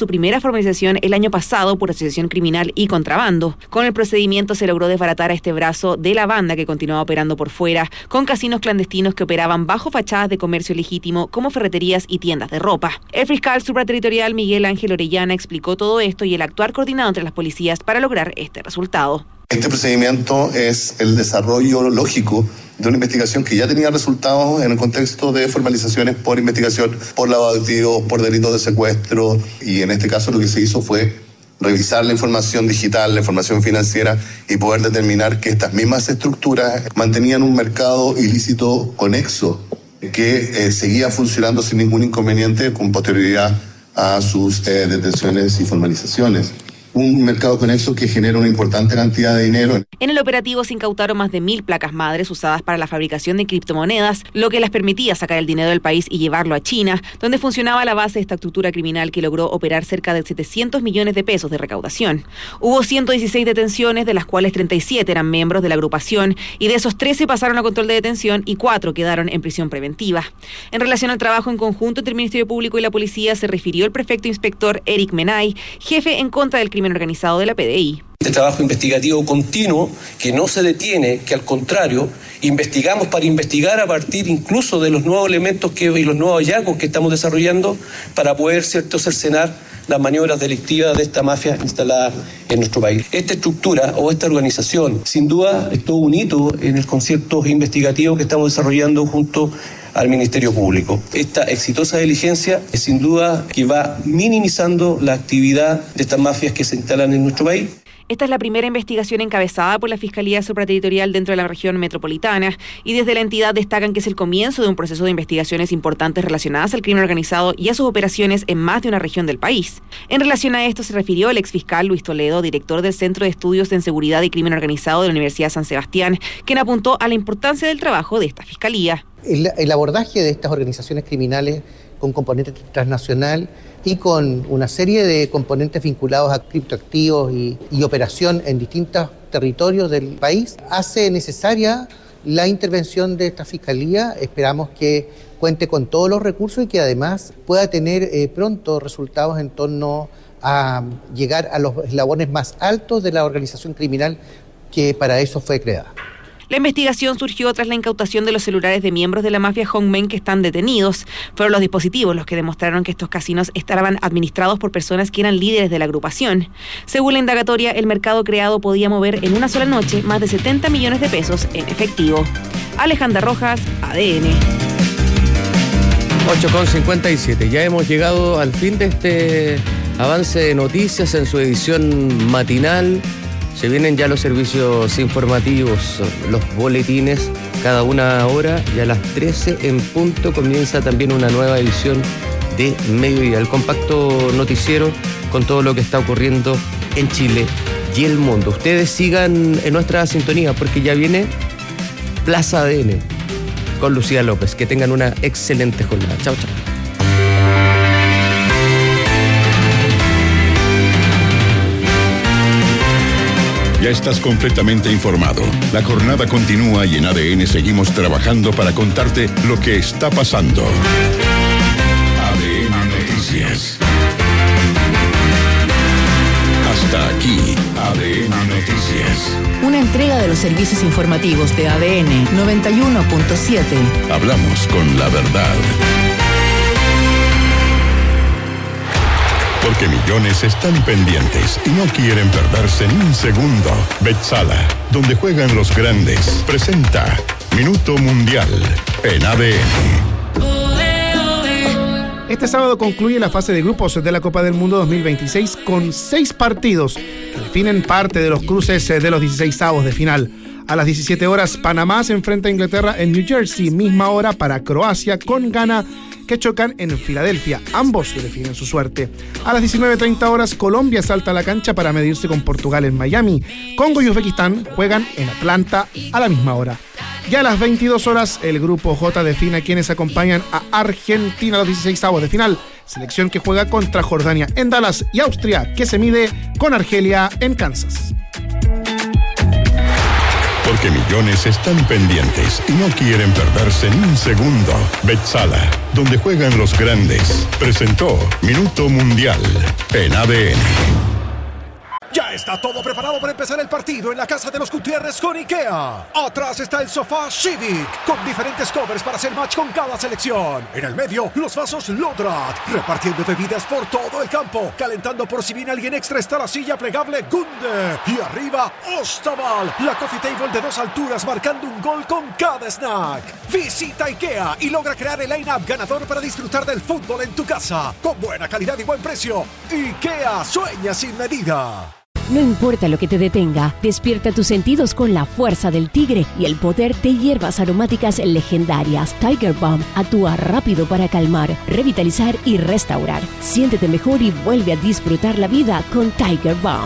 su primera formalización el año pasado por asociación criminal y contrabando. Con el procedimiento se logró desbaratar a este brazo de la banda que continuaba operando por fuera, con casinos clandestinos que operaban bajo fachadas de comercio legítimo como ferreterías y tiendas de ropa. El fiscal supraterritorial Miguel Ángel Orellana explicó todo esto y el actuar coordinado entre las policías para lograr este resultado. Este procedimiento es el desarrollo lógico de una investigación que ya tenía resultados en el contexto de formalizaciones por investigación, por lavado de activos, por delitos de secuestro, y en este caso lo que se hizo fue revisar la información digital, la información financiera y poder determinar que estas mismas estructuras mantenían un mercado ilícito conexo que seguía funcionando sin ningún inconveniente con posterioridad a sus detenciones y formalizaciones. Un mercado conexo que genera una importante cantidad de dinero. En el operativo se incautaron más de 1.000 placas madres usadas para la fabricación de criptomonedas, lo que les permitía sacar el dinero del país y llevarlo a China, donde funcionaba la base de esta estructura criminal que logró operar cerca de 700 millones de pesos de recaudación. Hubo 116 detenciones, de las cuales 37 eran miembros de la agrupación, y de esos 13 pasaron a control de detención y 4 quedaron en prisión preventiva. En relación al trabajo en conjunto entre el Ministerio Público y la Policía, se refirió el prefecto inspector Eric Menay, jefe en contra del crimen organizado de la PDI. Este trabajo investigativo continuo que no se detiene, que al contrario, investigamos para investigar a partir incluso de los nuevos elementos y los nuevos hallazgos que estamos desarrollando para poder, cercenar las maniobras delictivas de esta mafia instalada en nuestro país. Esta estructura o esta organización, sin duda, es todo un hito en el concierto investigativo que estamos desarrollando junto al Ministerio Público. Esta exitosa diligencia es sin duda que va minimizando la actividad de estas mafias que se instalan en nuestro país. Esta es la primera investigación encabezada por la Fiscalía Supraterritorial dentro de la región metropolitana, y desde la entidad destacan que es el comienzo de un proceso de investigaciones importantes relacionadas al crimen organizado y a sus operaciones en más de una región del país. En relación a esto se refirió el exfiscal Luis Toledo, director del Centro de Estudios en Seguridad y Crimen Organizado de la Universidad San Sebastián, quien apuntó a la importancia del trabajo de esta Fiscalía. El abordaje de estas organizaciones criminales con componente transnacional y con una serie de componentes vinculados a criptoactivos y operación en distintos territorios del país hace necesaria la intervención de esta Fiscalía. Esperamos que cuente con todos los recursos y que además pueda tener pronto resultados en torno a llegar a los eslabones más altos de la organización criminal que para eso fue creada. La investigación surgió tras la incautación de los celulares de miembros de la mafia Hongmen que están detenidos. Fueron los dispositivos los que demostraron que estos casinos estaban administrados por personas que eran líderes de la agrupación. Según la indagatoria, el mercado creado podía mover en una sola noche más de 70 millones de pesos en efectivo. Alejandra Rojas, ADN. 8:57. Ya hemos llegado al fin de este avance de noticias en su edición matinal. Se vienen ya los servicios informativos, los boletines, cada una hora, y a las 13 en punto comienza también una nueva edición de Mediodía, el compacto noticiero con todo lo que está ocurriendo en Chile y el mundo. Ustedes sigan en nuestra sintonía porque ya viene Plaza ADN con Lucía López. Que tengan una excelente jornada. Chao, chao. Ya estás completamente informado. La jornada continúa y en ADN seguimos trabajando para contarte lo que está pasando. ADN Noticias. Hasta aquí, ADN Noticias. Una entrega de los servicios informativos de ADN 91.7. Hablamos con la verdad. Porque millones están pendientes y no quieren perderse ni un segundo. Betsala, donde juegan los grandes, presenta Minuto Mundial en ADN. Este sábado concluye la fase de grupos de la Copa del Mundo 2026 con 6 partidos que definen parte de los cruces de los 16avos de final. A las 17 horas, Panamá se enfrenta a Inglaterra en New Jersey, misma hora para Croacia con Ghana, que chocan en Filadelfia. Ambos definen su suerte. A las 19:30 horas, Colombia salta a la cancha para medirse con Portugal en Miami. Congo y Uzbekistán juegan en Atlanta a la misma hora. Ya a las 22 horas, el grupo J define a quienes acompañan a Argentina a los 16avos de final. Selección que juega contra Jordania en Dallas y Austria, que se mide con Argelia en Kansas. Porque millones están pendientes y no quieren perderse ni un segundo. Betsala, donde juegan los grandes, presentó Minuto Mundial en ADN. Ya está todo preparado para empezar el partido en la casa de los Gutiérrez con IKEA. Atrás está el sofá Civic, con diferentes covers para hacer match con cada selección. En el medio, los vasos Lodrat, repartiendo bebidas por todo el campo. Calentando por si viene alguien extra está la silla plegable Gunde. Y arriba, Ostaval, la coffee table de 2 alturas marcando un gol con cada snack. Visita IKEA y logra crear el line-up ganador para disfrutar del fútbol en tu casa. Con buena calidad y buen precio. IKEA, sueña sin medida. No importa lo que te detenga, despierta tus sentidos con la fuerza del tigre y el poder de hierbas aromáticas legendarias. Tiger Balm actúa rápido para calmar, revitalizar y restaurar. Siéntete mejor y vuelve a disfrutar la vida con Tiger Balm.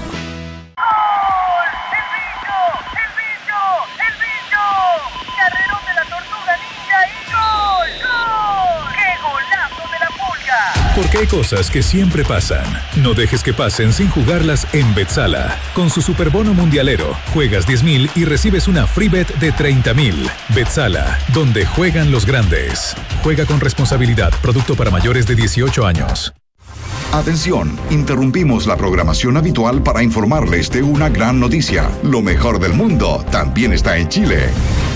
Porque hay cosas que siempre pasan. No dejes que pasen sin jugarlas en Betsala. Con su superbono mundialero, juegas 10,000 y recibes una free bet de 30,000. Betsala, donde juegan los grandes. Juega con responsabilidad. Producto para mayores de 18 años. Atención, interrumpimos la programación habitual para informarles de una gran noticia. Lo mejor del mundo también está en Chile.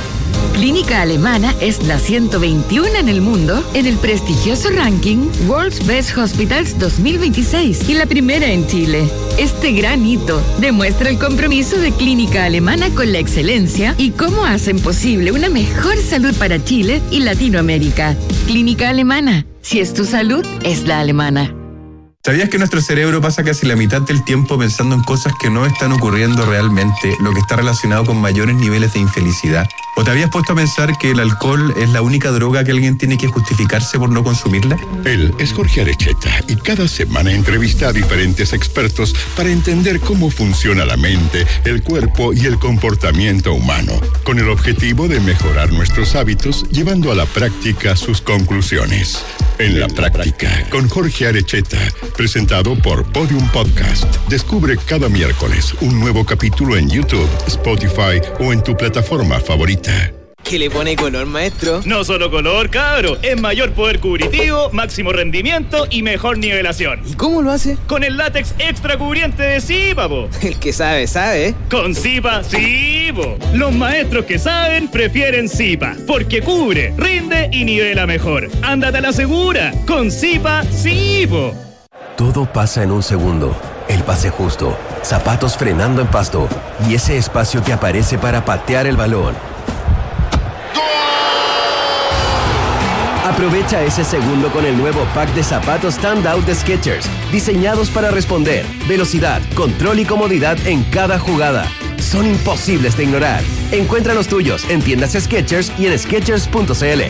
Clínica Alemana es la 121 en el mundo en el prestigioso ranking World's Best Hospitals 2026 y la primera en Chile. Este gran hito demuestra el compromiso de Clínica Alemana con la excelencia y cómo hacen posible una mejor salud para Chile y Latinoamérica. Clínica Alemana, si es tu salud, es la alemana. ¿Sabías que nuestro cerebro pasa casi la mitad del tiempo pensando en cosas que no están ocurriendo realmente, lo que está relacionado con mayores niveles de infelicidad? ¿O te habías puesto a pensar que el alcohol es la única droga que alguien tiene que justificarse por no consumirla? Él es Jorge Arecheta y cada semana entrevista a diferentes expertos para entender cómo funciona la mente, el cuerpo y el comportamiento humano, con el objetivo de mejorar nuestros hábitos, llevando a la práctica sus conclusiones. En la práctica, con Jorge Arecheta, presentado por Podium Podcast. Descubre cada miércoles un nuevo capítulo en YouTube, Spotify o en tu plataforma favorita. ¿Qué le pone color, maestro? No solo color, cabro. Es mayor poder cubritivo, máximo rendimiento y mejor nivelación. ¿Y cómo lo hace? Con el látex extra cubriente de Zipa, po. El que sabe, sabe. Con Zipa, sí, po. Los maestros que saben prefieren Zipa, porque cubre, rinde y nivela mejor. Ándate a la segura. Con Zipa, sí, po. Todo pasa en un segundo. El pase justo, zapatos frenando en pasto y ese espacio que aparece para patear el balón. Aprovecha ese segundo con el nuevo pack de zapatos Standout de Skechers, diseñados para responder, velocidad, control y comodidad en cada jugada. Son imposibles de ignorar. Encuentra los tuyos en tiendas Skechers y en Skechers.cl.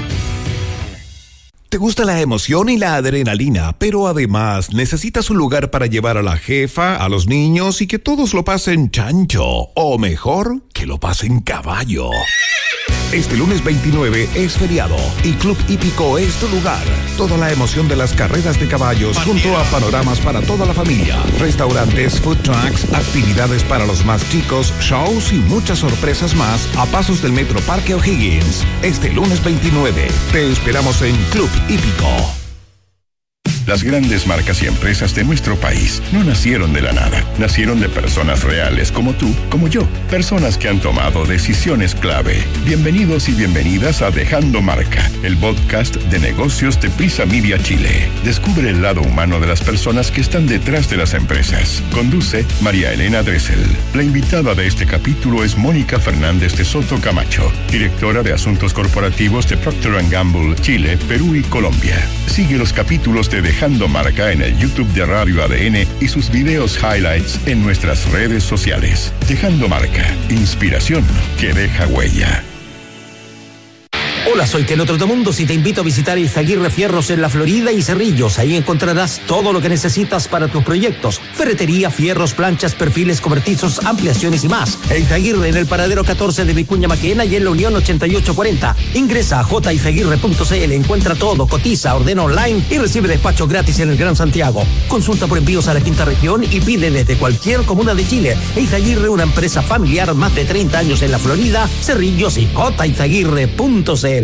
Te gusta la emoción y la adrenalina, pero además necesitas un lugar para llevar a la jefa, a los niños y que todos lo pasen chancho, o mejor, que lo pasen caballo. Este lunes 29 es feriado y Club Hípico es tu lugar. Toda la emoción de las carreras de caballos junto a panoramas para toda la familia, restaurantes, food trucks, actividades para los más chicos, shows y muchas sorpresas más a pasos del Metro Parque O'Higgins. Este lunes 29 te esperamos en Club Hípico. Las grandes marcas y empresas de nuestro país no nacieron de la nada. Nacieron de personas reales como tú, como yo. Personas que han tomado decisiones clave. Bienvenidos y bienvenidas a Dejando Marca, el podcast de negocios de Prisa Media Chile. Descubre el lado humano de las personas que están detrás de las empresas. Conduce María Elena Dressel. La invitada de este capítulo es Mónica Fernández de Soto Camacho, directora de Asuntos Corporativos de Procter & Gamble, Chile, Perú y Colombia. Sigue los capítulos de Dejando Marca en el YouTube de Radio ADN y sus videos highlights en nuestras redes sociales. Dejando Marca, inspiración que deja huella. Hola, soy Keno Trotamundos y te invito a visitar Izaguirre Fierros en La Florida y Cerrillos. Ahí encontrarás todo lo que necesitas para tus proyectos: ferretería, fierros, planchas, perfiles cobertizos, ampliaciones y más. Izaguirre en el paradero 14 de Vicuña Maquena y en la Unión 8840. Ingresa a jizaguirre.cl, encuentra todo, cotiza, ordena online y recibe despacho gratis en el Gran Santiago. Consulta por envíos a la quinta región y pide desde cualquier comuna de Chile. Izaguirre, una empresa familiar, más de 30 años en La Florida, Cerrillos y jizaguirre.cl.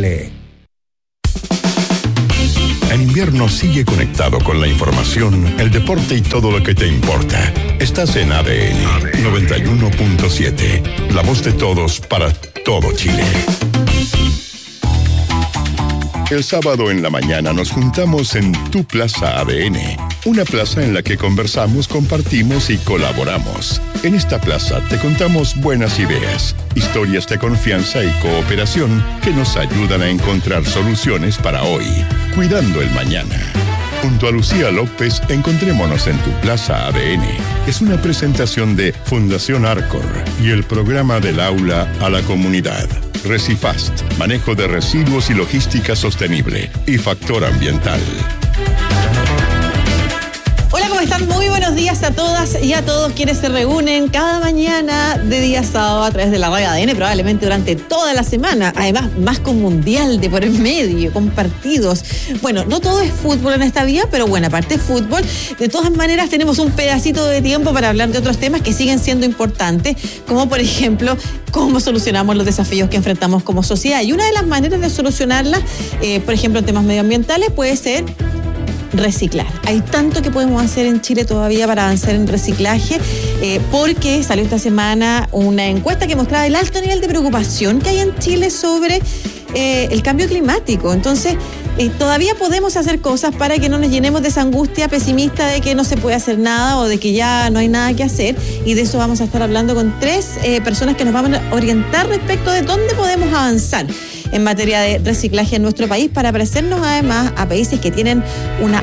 En invierno sigue conectado con la información, el deporte y todo lo que te importa. Estás en ADN 91.7, la voz de todos para todo Chile. El sábado en la mañana nos juntamos en Tu Plaza ADN, una plaza en la que conversamos, compartimos y colaboramos. En esta plaza te contamos buenas ideas, historias de confianza y cooperación que nos ayudan a encontrar soluciones para hoy, cuidando el mañana. Junto a Lucía López, encontrémonos en Tu Plaza ADN. Es una presentación de Fundación Arcor y el programa del aula a la comunidad. Recifast, manejo de residuos y logística sostenible, y Factor Ambiental. Hola, ¿cómo están? Muy buenos días a todas y a todos quienes se reúnen cada mañana de día sábado a través de la radio ADN, probablemente durante toda la semana. Además, más con mundial de por el medio, con partidos. Bueno, no todo es fútbol en esta vida, pero bueno, aparte de fútbol, de todas maneras tenemos un pedacito de tiempo para hablar de otros temas que siguen siendo importantes, como por ejemplo, cómo solucionamos los desafíos que enfrentamos como sociedad. Y una de las maneras de solucionarlas, por ejemplo, en temas medioambientales, puede ser reciclar. Hay tanto que podemos hacer en Chile todavía para avanzar en reciclaje, porque salió esta semana una encuesta que mostraba el alto nivel de preocupación que hay en Chile sobre el cambio climático. Entonces, todavía podemos hacer cosas para que no nos llenemos de esa angustia pesimista de que no se puede hacer nada o de que ya no hay nada que hacer, y de eso vamos a estar hablando con tres personas que nos van a orientar respecto de dónde podemos avanzar en materia de reciclaje en nuestro país para parecernos además a países que tienen un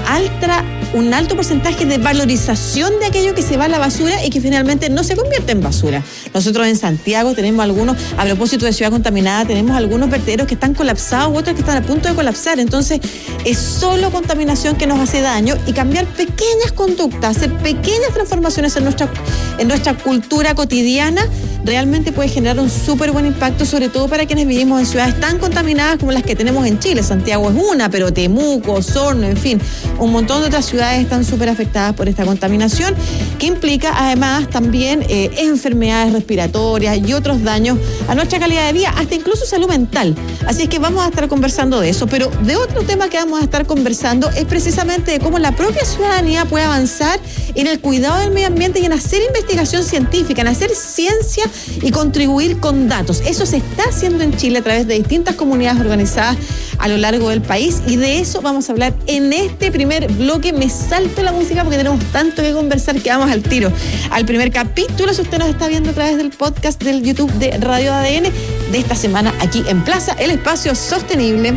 alto porcentaje de valorización de aquello que se va a la basura y que finalmente no se convierte en basura. Nosotros en Santiago tenemos algunos, a propósito de ciudad contaminada, tenemos algunos vertederos que están colapsados u otros que están a punto de colapsar. Entonces es solo contaminación que nos hace daño, y cambiar pequeñas conductas, hacer pequeñas transformaciones en nuestra cultura cotidiana realmente puede generar un súper buen impacto, sobre todo para quienes vivimos en ciudades tan contaminadas como las que tenemos en Chile. Santiago es una, pero Temuco, Osorno, en fin, un montón de otras ciudades están súper afectadas por esta contaminación, que implica además también enfermedades respiratorias y otros daños a nuestra calidad de vida, hasta incluso salud mental. Así es que vamos a estar conversando de eso, pero de otro tema que vamos a estar conversando es precisamente de cómo la propia ciudadanía puede avanzar en el cuidado del medio ambiente y en hacer investigación científica, en hacer ciencia y contribuir con datos. Eso se está haciendo en Chile a través de distintas comunidades organizadas a lo largo del país, y de eso vamos a hablar en este primer bloque. Me salto la música porque tenemos tanto que conversar que vamos al tiro al primer capítulo, si usted nos está viendo a través del podcast del YouTube de Radio ADN de esta semana, aquí en Plaza, el espacio sostenible.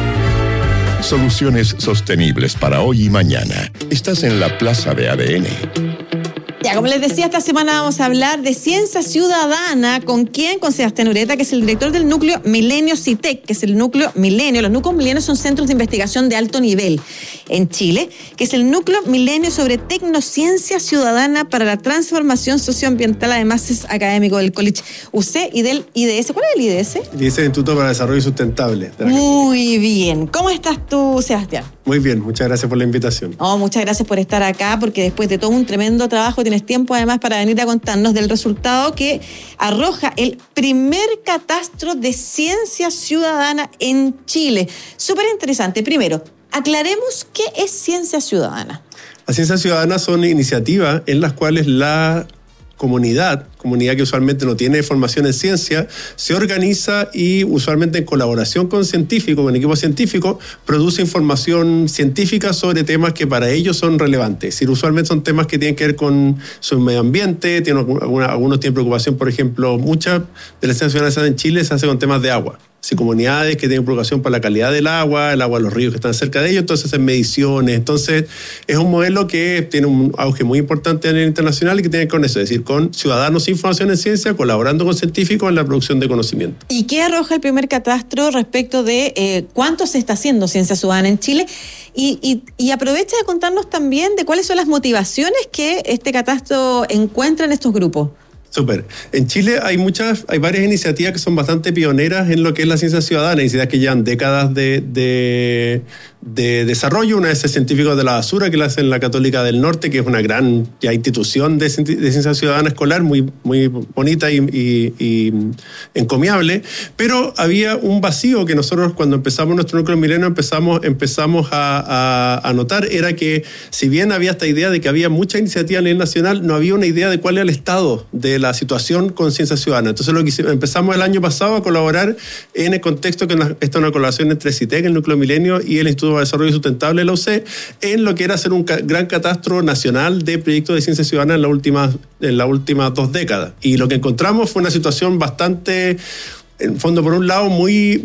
Soluciones sostenibles para hoy y mañana. Estás en la Plaza de ADN. Ya, como les decía, esta semana vamos a hablar de ciencia ciudadana. ¿Con quién? Con Sebastián Ureta, que es el director del núcleo Milenio CITEC, que es el núcleo Milenio. Los núcleos Milenio son centros de investigación de alto nivel en Chile, que es el núcleo Milenio sobre tecnociencia ciudadana para la transformación socioambiental. Además es académico del College UC y del IDS. ¿Cuál es el IDS? El IDS, Instituto para el Desarrollo Sustentable. Muy bien. ¿Cómo estás tú, Sebastián? Muy bien, muchas gracias por la invitación. Muchas gracias por estar acá, porque después de todo un tremendo trabajo tienes tiempo además para venir a contarnos del resultado que arroja el primer catastro de ciencia ciudadana en Chile. Súper interesante. Primero, aclaremos qué es ciencia ciudadana. La ciencia ciudadana son iniciativas en las cuales la comunidad que usualmente no tiene formación en ciencia, se organiza y usualmente en colaboración con científicos, con equipos científicos, produce información científica sobre temas que para ellos son relevantes. Es decir, usualmente son temas que tienen que ver con su medio ambiente, algunos tienen preocupación, por ejemplo, mucha de la ciencia ciudadana en Chile se hace con temas de agua. comunidades que tienen preocupación por la calidad del agua, el agua de los ríos que están cerca de ellos, entonces hacen mediciones. Entonces es un modelo que tiene un auge muy importante a nivel internacional y que tiene con eso, es decir, con ciudadanos sin formación en ciencia, colaborando con científicos en la producción de conocimiento. ¿Y qué arroja el primer catastro respecto de cuánto se está haciendo ciencia ciudadana en Chile? Y aprovecha de contarnos también de cuáles son las motivaciones que este catastro encuentra en estos grupos. Súper. En Chile hay varias iniciativas que son bastante pioneras en lo que es la ciencia ciudadana, iniciativas que llevan décadas de desarrollo. Una es el Científicos de la Basura, que la hace en la Católica del Norte, que es una gran ya institución de ciencia ciudadana escolar, muy, muy bonita y encomiable. Pero había un vacío que nosotros, cuando empezamos nuestro núcleo milenio, empezamos a notar, era que si bien había esta idea de que había mucha iniciativa a nivel nacional, no había una idea de cuál era el estado de la situación con ciencia ciudadana. Entonces lo que empezamos el año pasado a colaborar en el contexto que esta es una colaboración entre CITEC, el Núcleo Milenio, y el Instituto de Desarrollo Sustentable de la UC, en lo que era hacer un gran catastro nacional de proyectos de ciencia ciudadana en las últimas 2 décadas. Y lo que encontramos fue una situación bastante, en fondo, por un lado,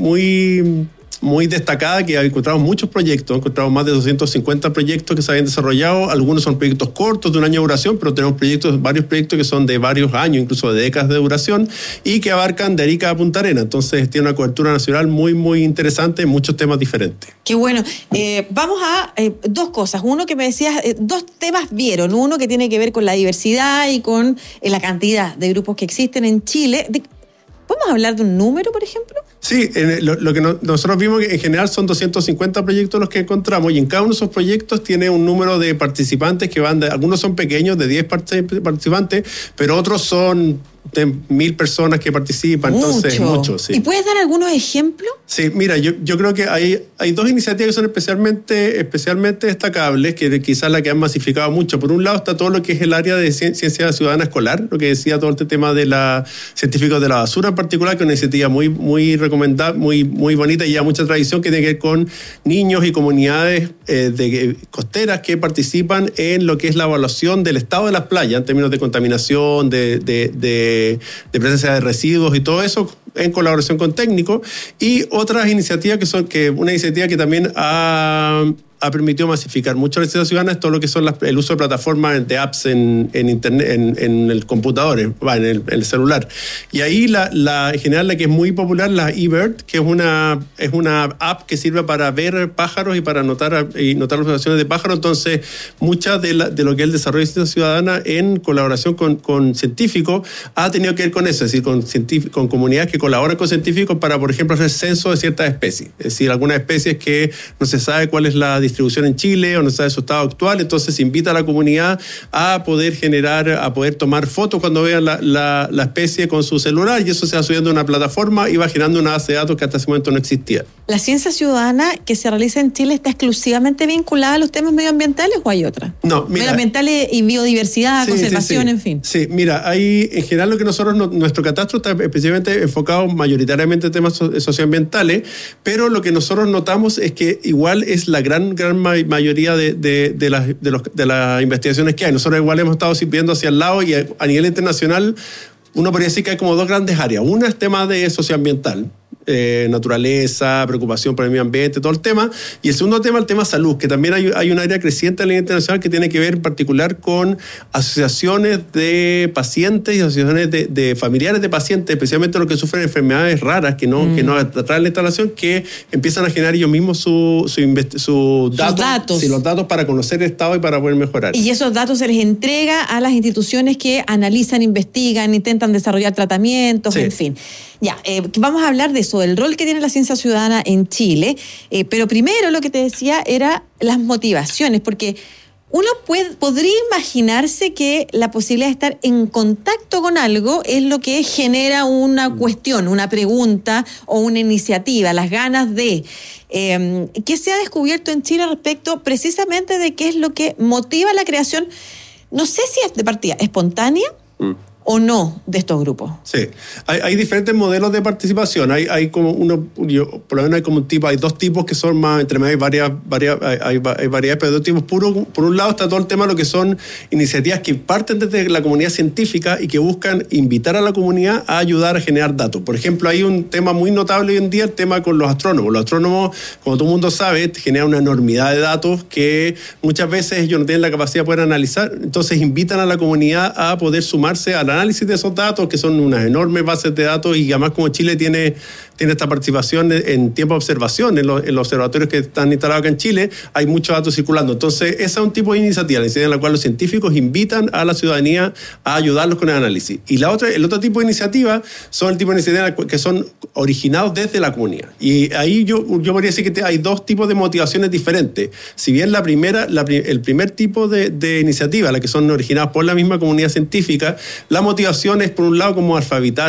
muy destacada, que encontramos muchos proyectos, encontramos más de 250 proyectos que se habían desarrollado. Algunos son proyectos cortos de un año de duración, pero tenemos varios proyectos que son de varios años, incluso de décadas de duración, y que abarcan de Arica a Punta Arenas. Entonces tiene una cobertura nacional muy, muy interesante en muchos temas diferentes. Qué bueno. Vamos a 2 cosas. Uno que me decías, 2 temas vieron. Uno que tiene que ver con la diversidad y con la cantidad de grupos que existen en Chile. ¿Podemos hablar de un número, por ejemplo? Sí, lo que nosotros vimos que en general son 250 proyectos los que encontramos, y en cada uno de esos proyectos tiene un número de participantes que van algunos son pequeños, de 10 participantes, pero otros son de 1.000 personas que participan. Entonces mucho, sí. ¿Y puedes dar algunos ejemplos? Sí, mira, yo creo que hay 2 iniciativas que son especialmente destacables, que quizás la que han masificado mucho. Por un lado está todo lo que es el área de ciencia ciudadana escolar, lo que decía todo este tema de la Científicos de la Basura en particular, que es una iniciativa muy recomendable, muy bonita y ya mucha tradición, que tiene que ver con niños y comunidades costeras que participan en lo que es la evaluación del estado de las playas en términos de contaminación, de presencia de residuos y todo eso, en colaboración con técnicos. Y otras iniciativas una iniciativa que también ha permitido masificar mucho la ciencia ciudadana es todo lo que son el uso de plataformas de apps en internet, en el computador, en el celular. Y ahí en general la que es muy popular, la eBird, que es una app que sirve para ver pájaros y para notar las observaciones de pájaros. Entonces, mucha de lo que es el desarrollo de ciencia ciudadana en colaboración con científicos ha tenido que ver con eso, es decir, con comunidades que colaboran con científicos para, por ejemplo, hacer censo de ciertas especies. Es decir, algunas especies que no se sabe cuál es la distribución en Chile o no se sabe su estado actual, entonces se invita a la comunidad a poder tomar fotos cuando vean la especie con su celular, y eso se va subiendo a una plataforma y va generando una base de datos que hasta ese momento no existía. ¿La ciencia ciudadana que se realiza en Chile está exclusivamente vinculada a los temas medioambientales o hay otra? No, mira, medioambientales y biodiversidad, conservación, en fin. Sí, mira, hay en general lo que nuestro catastro está especialmente enfocado mayoritariamente en temas socioambientales, pero lo que nosotros notamos es que igual es la gran mayoría de las investigaciones que hay. Nosotros igual hemos estado viendo hacia el lado, y a nivel internacional uno podría decir que hay como 2 grandes áreas. Una es tema de socioambiental, naturaleza, preocupación por el medio ambiente, todo el tema. Y el segundo tema, el tema salud, que también hay un área creciente a nivel internacional que tiene que ver en particular con asociaciones de pacientes y asociaciones de familiares de pacientes, especialmente los que sufren enfermedades raras que no atraen la instalación, que empiezan a generar ellos mismos sus datos. Sí, los datos para conocer el estado y para poder mejorar. Y esos datos se les entrega a las instituciones que analizan, investigan, intentan desarrollar tratamientos, en fin. Ya, vamos a hablar de eso, del rol que tiene la ciencia ciudadana en Chile, pero primero lo que te decía era las motivaciones, porque uno podría imaginarse que la posibilidad de estar en contacto con algo es lo que genera una cuestión, una pregunta o una iniciativa, las ganas de... ¿Qué se ha descubierto en Chile respecto precisamente de qué es lo que motiva la creación? No sé si es de partida espontánea, o no de estos grupos? Sí, hay diferentes modelos de participación. Hay como por lo menos hay como un tipo, hay dos tipos que son más, entre medio hay variedad, pero dos tipos puros. Por un lado está todo el tema de lo que son iniciativas que parten desde la comunidad científica y que buscan invitar a la comunidad a ayudar a generar datos. Por ejemplo, hay un tema muy notable hoy en día, el tema con los astrónomos. Los astrónomos, como todo el mundo sabe, generan una enormidad de datos que muchas veces ellos no tienen la capacidad de poder analizar, entonces invitan a la comunidad a poder sumarse al análisis de esos datos, que son unas enormes bases de datos, y además como Chile tiene esta participación en tiempo de observación en los observatorios que están instalados acá en Chile, hay muchos datos circulando. Entonces, esa es un tipo de iniciativa en la cual los científicos invitan a la ciudadanía a ayudarlos con el análisis. Y el otro tipo de iniciativa son el tipo de iniciativas que son originados desde la comunidad. Y ahí yo podría decir que hay dos tipos de motivaciones diferentes. Si bien el primer tipo de iniciativa, las que son originadas por la misma comunidad científica, la motivación es, por un lado, como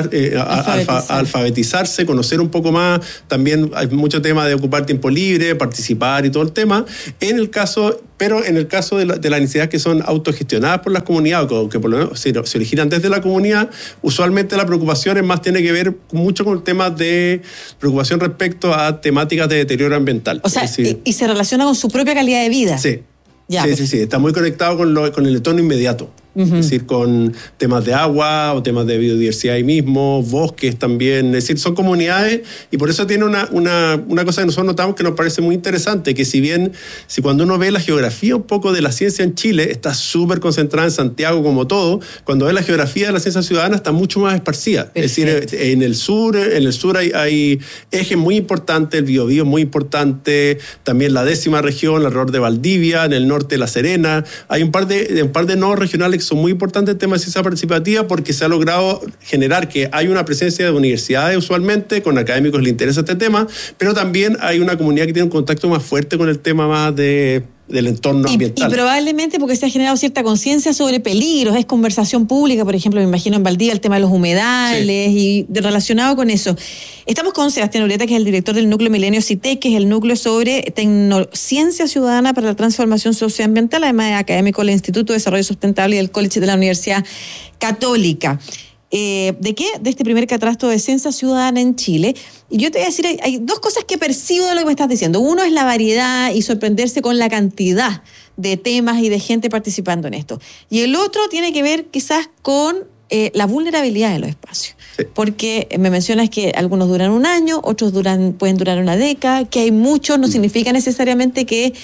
alfabetizarse, conocer un poco más. También hay mucho tema de ocupar tiempo libre, participar y todo el tema. En el caso de las iniciativas que son autogestionadas por las comunidades, o que por lo menos se originan desde la comunidad, usualmente la preocupación es más, tiene que ver mucho con el tema de preocupación respecto a temáticas de deterioro ambiental. O sea, y se relaciona con su propia calidad de vida. Sí. Sí, está muy conectado con el entorno inmediato. Es decir, con temas de agua o temas de biodiversidad ahí mismo, bosques también. Es decir, son comunidades, y por eso tiene una cosa que nosotros notamos que nos parece muy interesante, que si cuando uno ve la geografía un poco de la ciencia en Chile, está súper concentrada en Santiago como todo, cuando ve la geografía de la ciencia ciudadana está mucho más esparcida. Perfecto. Es decir, en el sur hay ejes muy importantes, el Biobío es muy importante, también la 10ª región, alrededor de Valdivia, en el norte La Serena. Hay un par de nodos regionales que son muy importantes en temas de ciencia participativa, porque se ha logrado generar que hay una presencia de universidades usualmente, con académicos que les interesa este tema, pero también hay una comunidad que tiene un contacto más fuerte con el tema más del entorno ambiental. Y probablemente porque se ha generado cierta conciencia sobre peligros, es conversación pública, por ejemplo, me imagino en Valdivia el tema de los humedales, y relacionado con eso. Estamos con Sebastián Ureta, que es el director del Núcleo Milenio CITEC, que es el núcleo sobre ciencia ciudadana para la transformación socioambiental, además de académico del Instituto de Desarrollo Sustentable y del College de la Universidad Católica. ¿De qué? De este primer catastro de ciencia ciudadana en Chile. Y yo te voy a decir, hay dos cosas que percibo de lo que me estás diciendo. Uno es la variedad y sorprenderse con la cantidad de temas y de gente participando en esto. Y el otro tiene que ver quizás con la vulnerabilidad de los espacios. Sí. Porque me mencionas que algunos duran un año, otros pueden durar una década, que hay muchos, no significa necesariamente que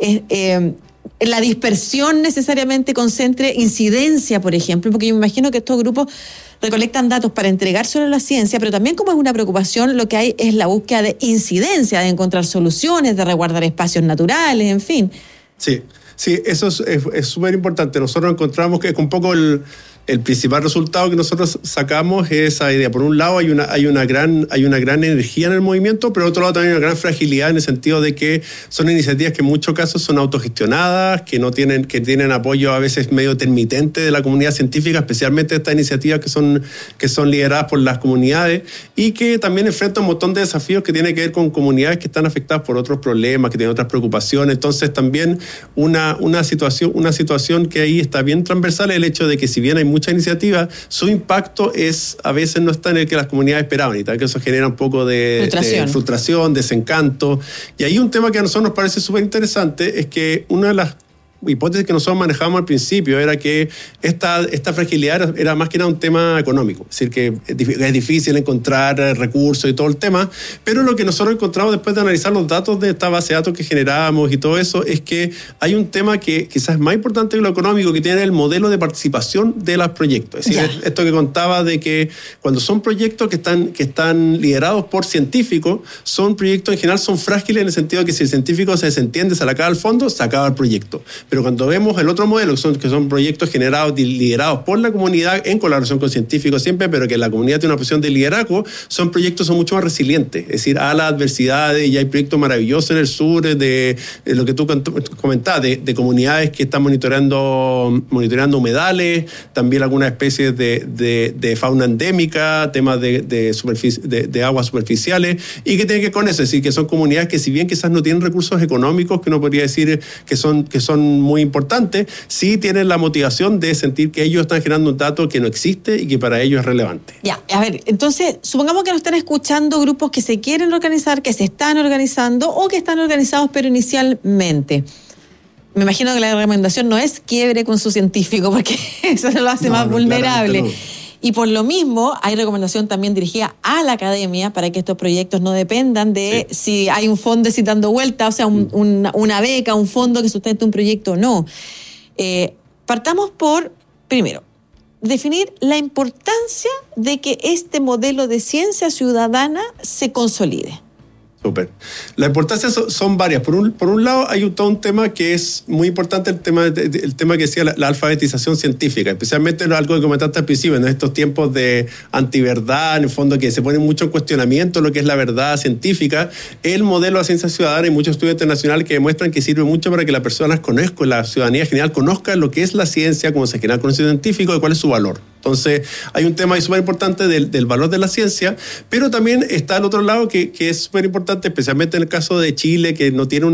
la dispersión necesariamente concentre incidencia, por ejemplo, porque yo me imagino que estos grupos recolectan datos para entregar sobre la ciencia, pero también, como es una preocupación, lo que hay es la búsqueda de incidencia, de encontrar soluciones, de resguardar espacios naturales, en fin. Sí, eso es súper importante. Nosotros encontramos que es un poco el principal resultado que nosotros sacamos es esa idea. Por un lado hay una gran energía en el movimiento, pero por otro lado también hay una gran fragilidad, en el sentido de que son iniciativas que en muchos casos son autogestionadas, que tienen apoyo a veces medio intermitente de la comunidad científica, especialmente estas iniciativas que son lideradas por las comunidades, y que también enfrentan un montón de desafíos que tienen que ver con comunidades que están afectadas por otros problemas, que tienen otras preocupaciones. Entonces también una situación que ahí está bien transversal es el hecho de que, si bien hay mucha iniciativa, su impacto a veces no está en el que las comunidades esperaban, y tal, que eso genera un poco de frustración, desencanto. Y ahí un tema que a nosotros nos parece súper interesante es que una de las hipótesis que nosotros manejamos al principio era que esta fragilidad era más que nada un tema económico, es decir, que es difícil encontrar recursos y todo el tema, pero lo que nosotros encontramos después de analizar los datos de esta base de datos que generamos y todo eso, es que hay un tema que quizás es más importante que lo económico, que tiene el modelo de participación de los proyectos. Es decir, esto que contaba de que cuando son proyectos que están liderados por científicos, son proyectos en general son frágiles, en el sentido de que si el científico se desentiende, se le acaba el fondo, se acaba el proyecto. Pero cuando vemos el otro modelo, que son proyectos liderados por la comunidad en colaboración con científicos siempre, pero que la comunidad tiene una posición de liderazgo, son proyectos son mucho más resilientes, es decir, a las adversidades. Y hay proyectos maravillosos en el sur, de lo que tú comentabas, de comunidades que están monitoreando humedales, también algunas especies de fauna endémica, temas de aguas superficiales, y que tienen que ver con eso, es decir, que son comunidades que, si bien quizás no tienen recursos económicos, que uno podría decir que son muy importantes, sí tienen la motivación de sentir que ellos están generando un dato que no existe y que para ellos es relevante. Ya, a ver, entonces, supongamos que nos están escuchando grupos que se quieren organizar, que se están organizando o que están organizados pero inicialmente. Me imagino que la recomendación no es quiebre con su científico, porque eso lo hace más vulnerable. Y por lo mismo, hay recomendación también dirigida a la academia para que estos proyectos no dependan de si hay un fondo dando vuelta, o sea, una beca, un fondo que sustente un proyecto o no. Partamos por, primero, definir la importancia de que este modelo de ciencia ciudadana se consolide. Súper. La importancia son varias. Por un lado, hay todo un tema que es muy importante, el tema que decía la alfabetización científica, especialmente algo que comentaste al principio, en estos tiempos de antiverdad, en el fondo que se pone mucho en cuestionamiento lo que es la verdad científica. El modelo de ciencia ciudadana y muchos estudios internacionales que demuestran que sirve mucho para que las personas conozcan, la ciudadanía general conozca lo que es la ciencia, cómo se genera el conocimiento científico y cuál es su valor. Entonces, hay un tema súper importante del valor de la ciencia, pero también está al otro lado que es súper importante, especialmente en el caso de Chile, que no tiene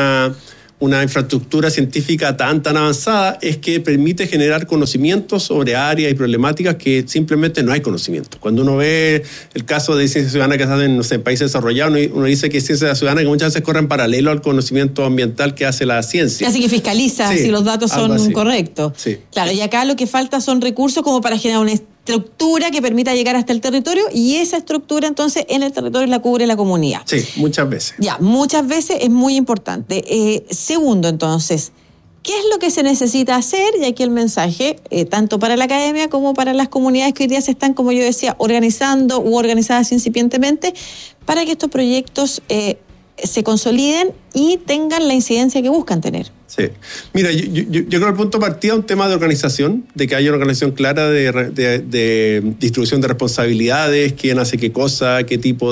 una infraestructura científica tan avanzada, es que permite generar conocimientos sobre áreas y problemáticas que simplemente no hay conocimiento. Cuando uno ve el caso de ciencia ciudadana que se hacen en países desarrollados, uno dice que es ciencia ciudadana que muchas veces corre en paralelo al conocimiento ambiental que hace la ciencia. Así que fiscaliza si los datos son correctos. Sí. Claro, y acá lo que falta son recursos como para generar una estructura que permita llegar hasta el territorio, y esa estructura entonces en el territorio la cubre la comunidad. Sí, muchas veces. Ya, muchas veces es muy importante. Segundo, entonces, ¿qué es lo que se necesita hacer? Y aquí el mensaje, tanto para la academia como para las comunidades que hoy día se están, como yo decía, organizando u organizadas incipientemente, para que estos proyectos se consoliden y tengan la incidencia que buscan tener. Sí. Mira, yo creo que el punto de partida es un tema de organización, de que haya una organización clara de distribución de responsabilidades, quién hace qué cosa, qué tipo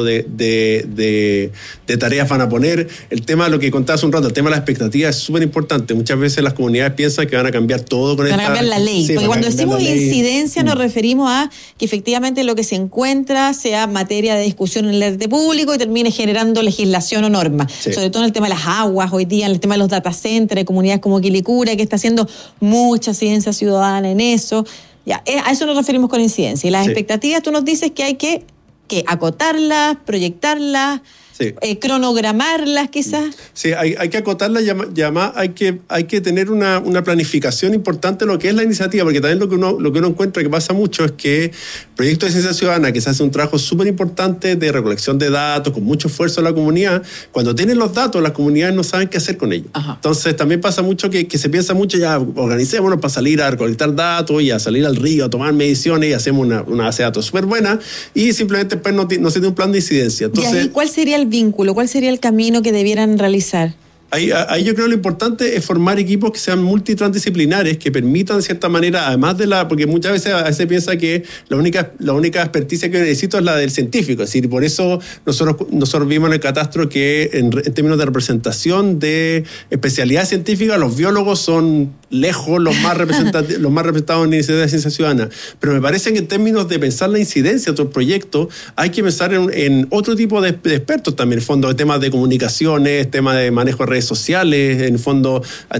de tareas van a poner. El tema de lo que contabas un rato, el tema de la expectativa es súper importante. Muchas veces las comunidades piensan que van a cambiar todo con van a cambiar la ley. Sí, porque cuando decimos incidencia nos referimos a que efectivamente lo que se encuentra sea materia de discusión en el ente público y termine generando legislación o norma. Sí. Sobre todo en el tema de las aguas, hoy día en el tema de los data centers, comunidades como Quilicura, que está haciendo mucha ciencia ciudadana en eso. Ya, a eso nos referimos con incidencia. Y las expectativas, tú nos dices que hay que acotarlas, proyectarlas, cronogramarlas quizás. Sí, hay que acotarlas y además hay que tener una planificación importante de lo que es la iniciativa, porque también lo que uno encuentra que pasa mucho es que proyectos de ciencia ciudadana, que se hace un trabajo súper importante de recolección de datos, con mucho esfuerzo de la comunidad, cuando tienen los datos, las comunidades no saben qué hacer con ellos. Ajá. Entonces también pasa mucho que se piensa mucho, ya organicémonos para salir a recolectar datos y a salir al río, a tomar mediciones y hacemos una base de datos súper buena y simplemente después no se tiene un plan de incidencia. Entonces, ¿y ahí cuál sería el vínculo? ¿Cuál sería el camino que debieran realizar? Ahí yo creo que lo importante es formar equipos que sean multitransdisciplinares, que permitan de cierta manera, además porque muchas veces se piensa que la única experticia que necesito es la del científico. Es decir, por eso nosotros vimos en el catastro que en términos de representación de especialidad científica, los biólogos son lejos los más representados en la iniciativa de ciencia ciudadana. Pero me parece que en términos de pensar la incidencia de otros proyectos, hay que pensar en otro tipo de expertos también, en el fondo de temas de comunicaciones, temas de manejo de redes sociales, en el fondo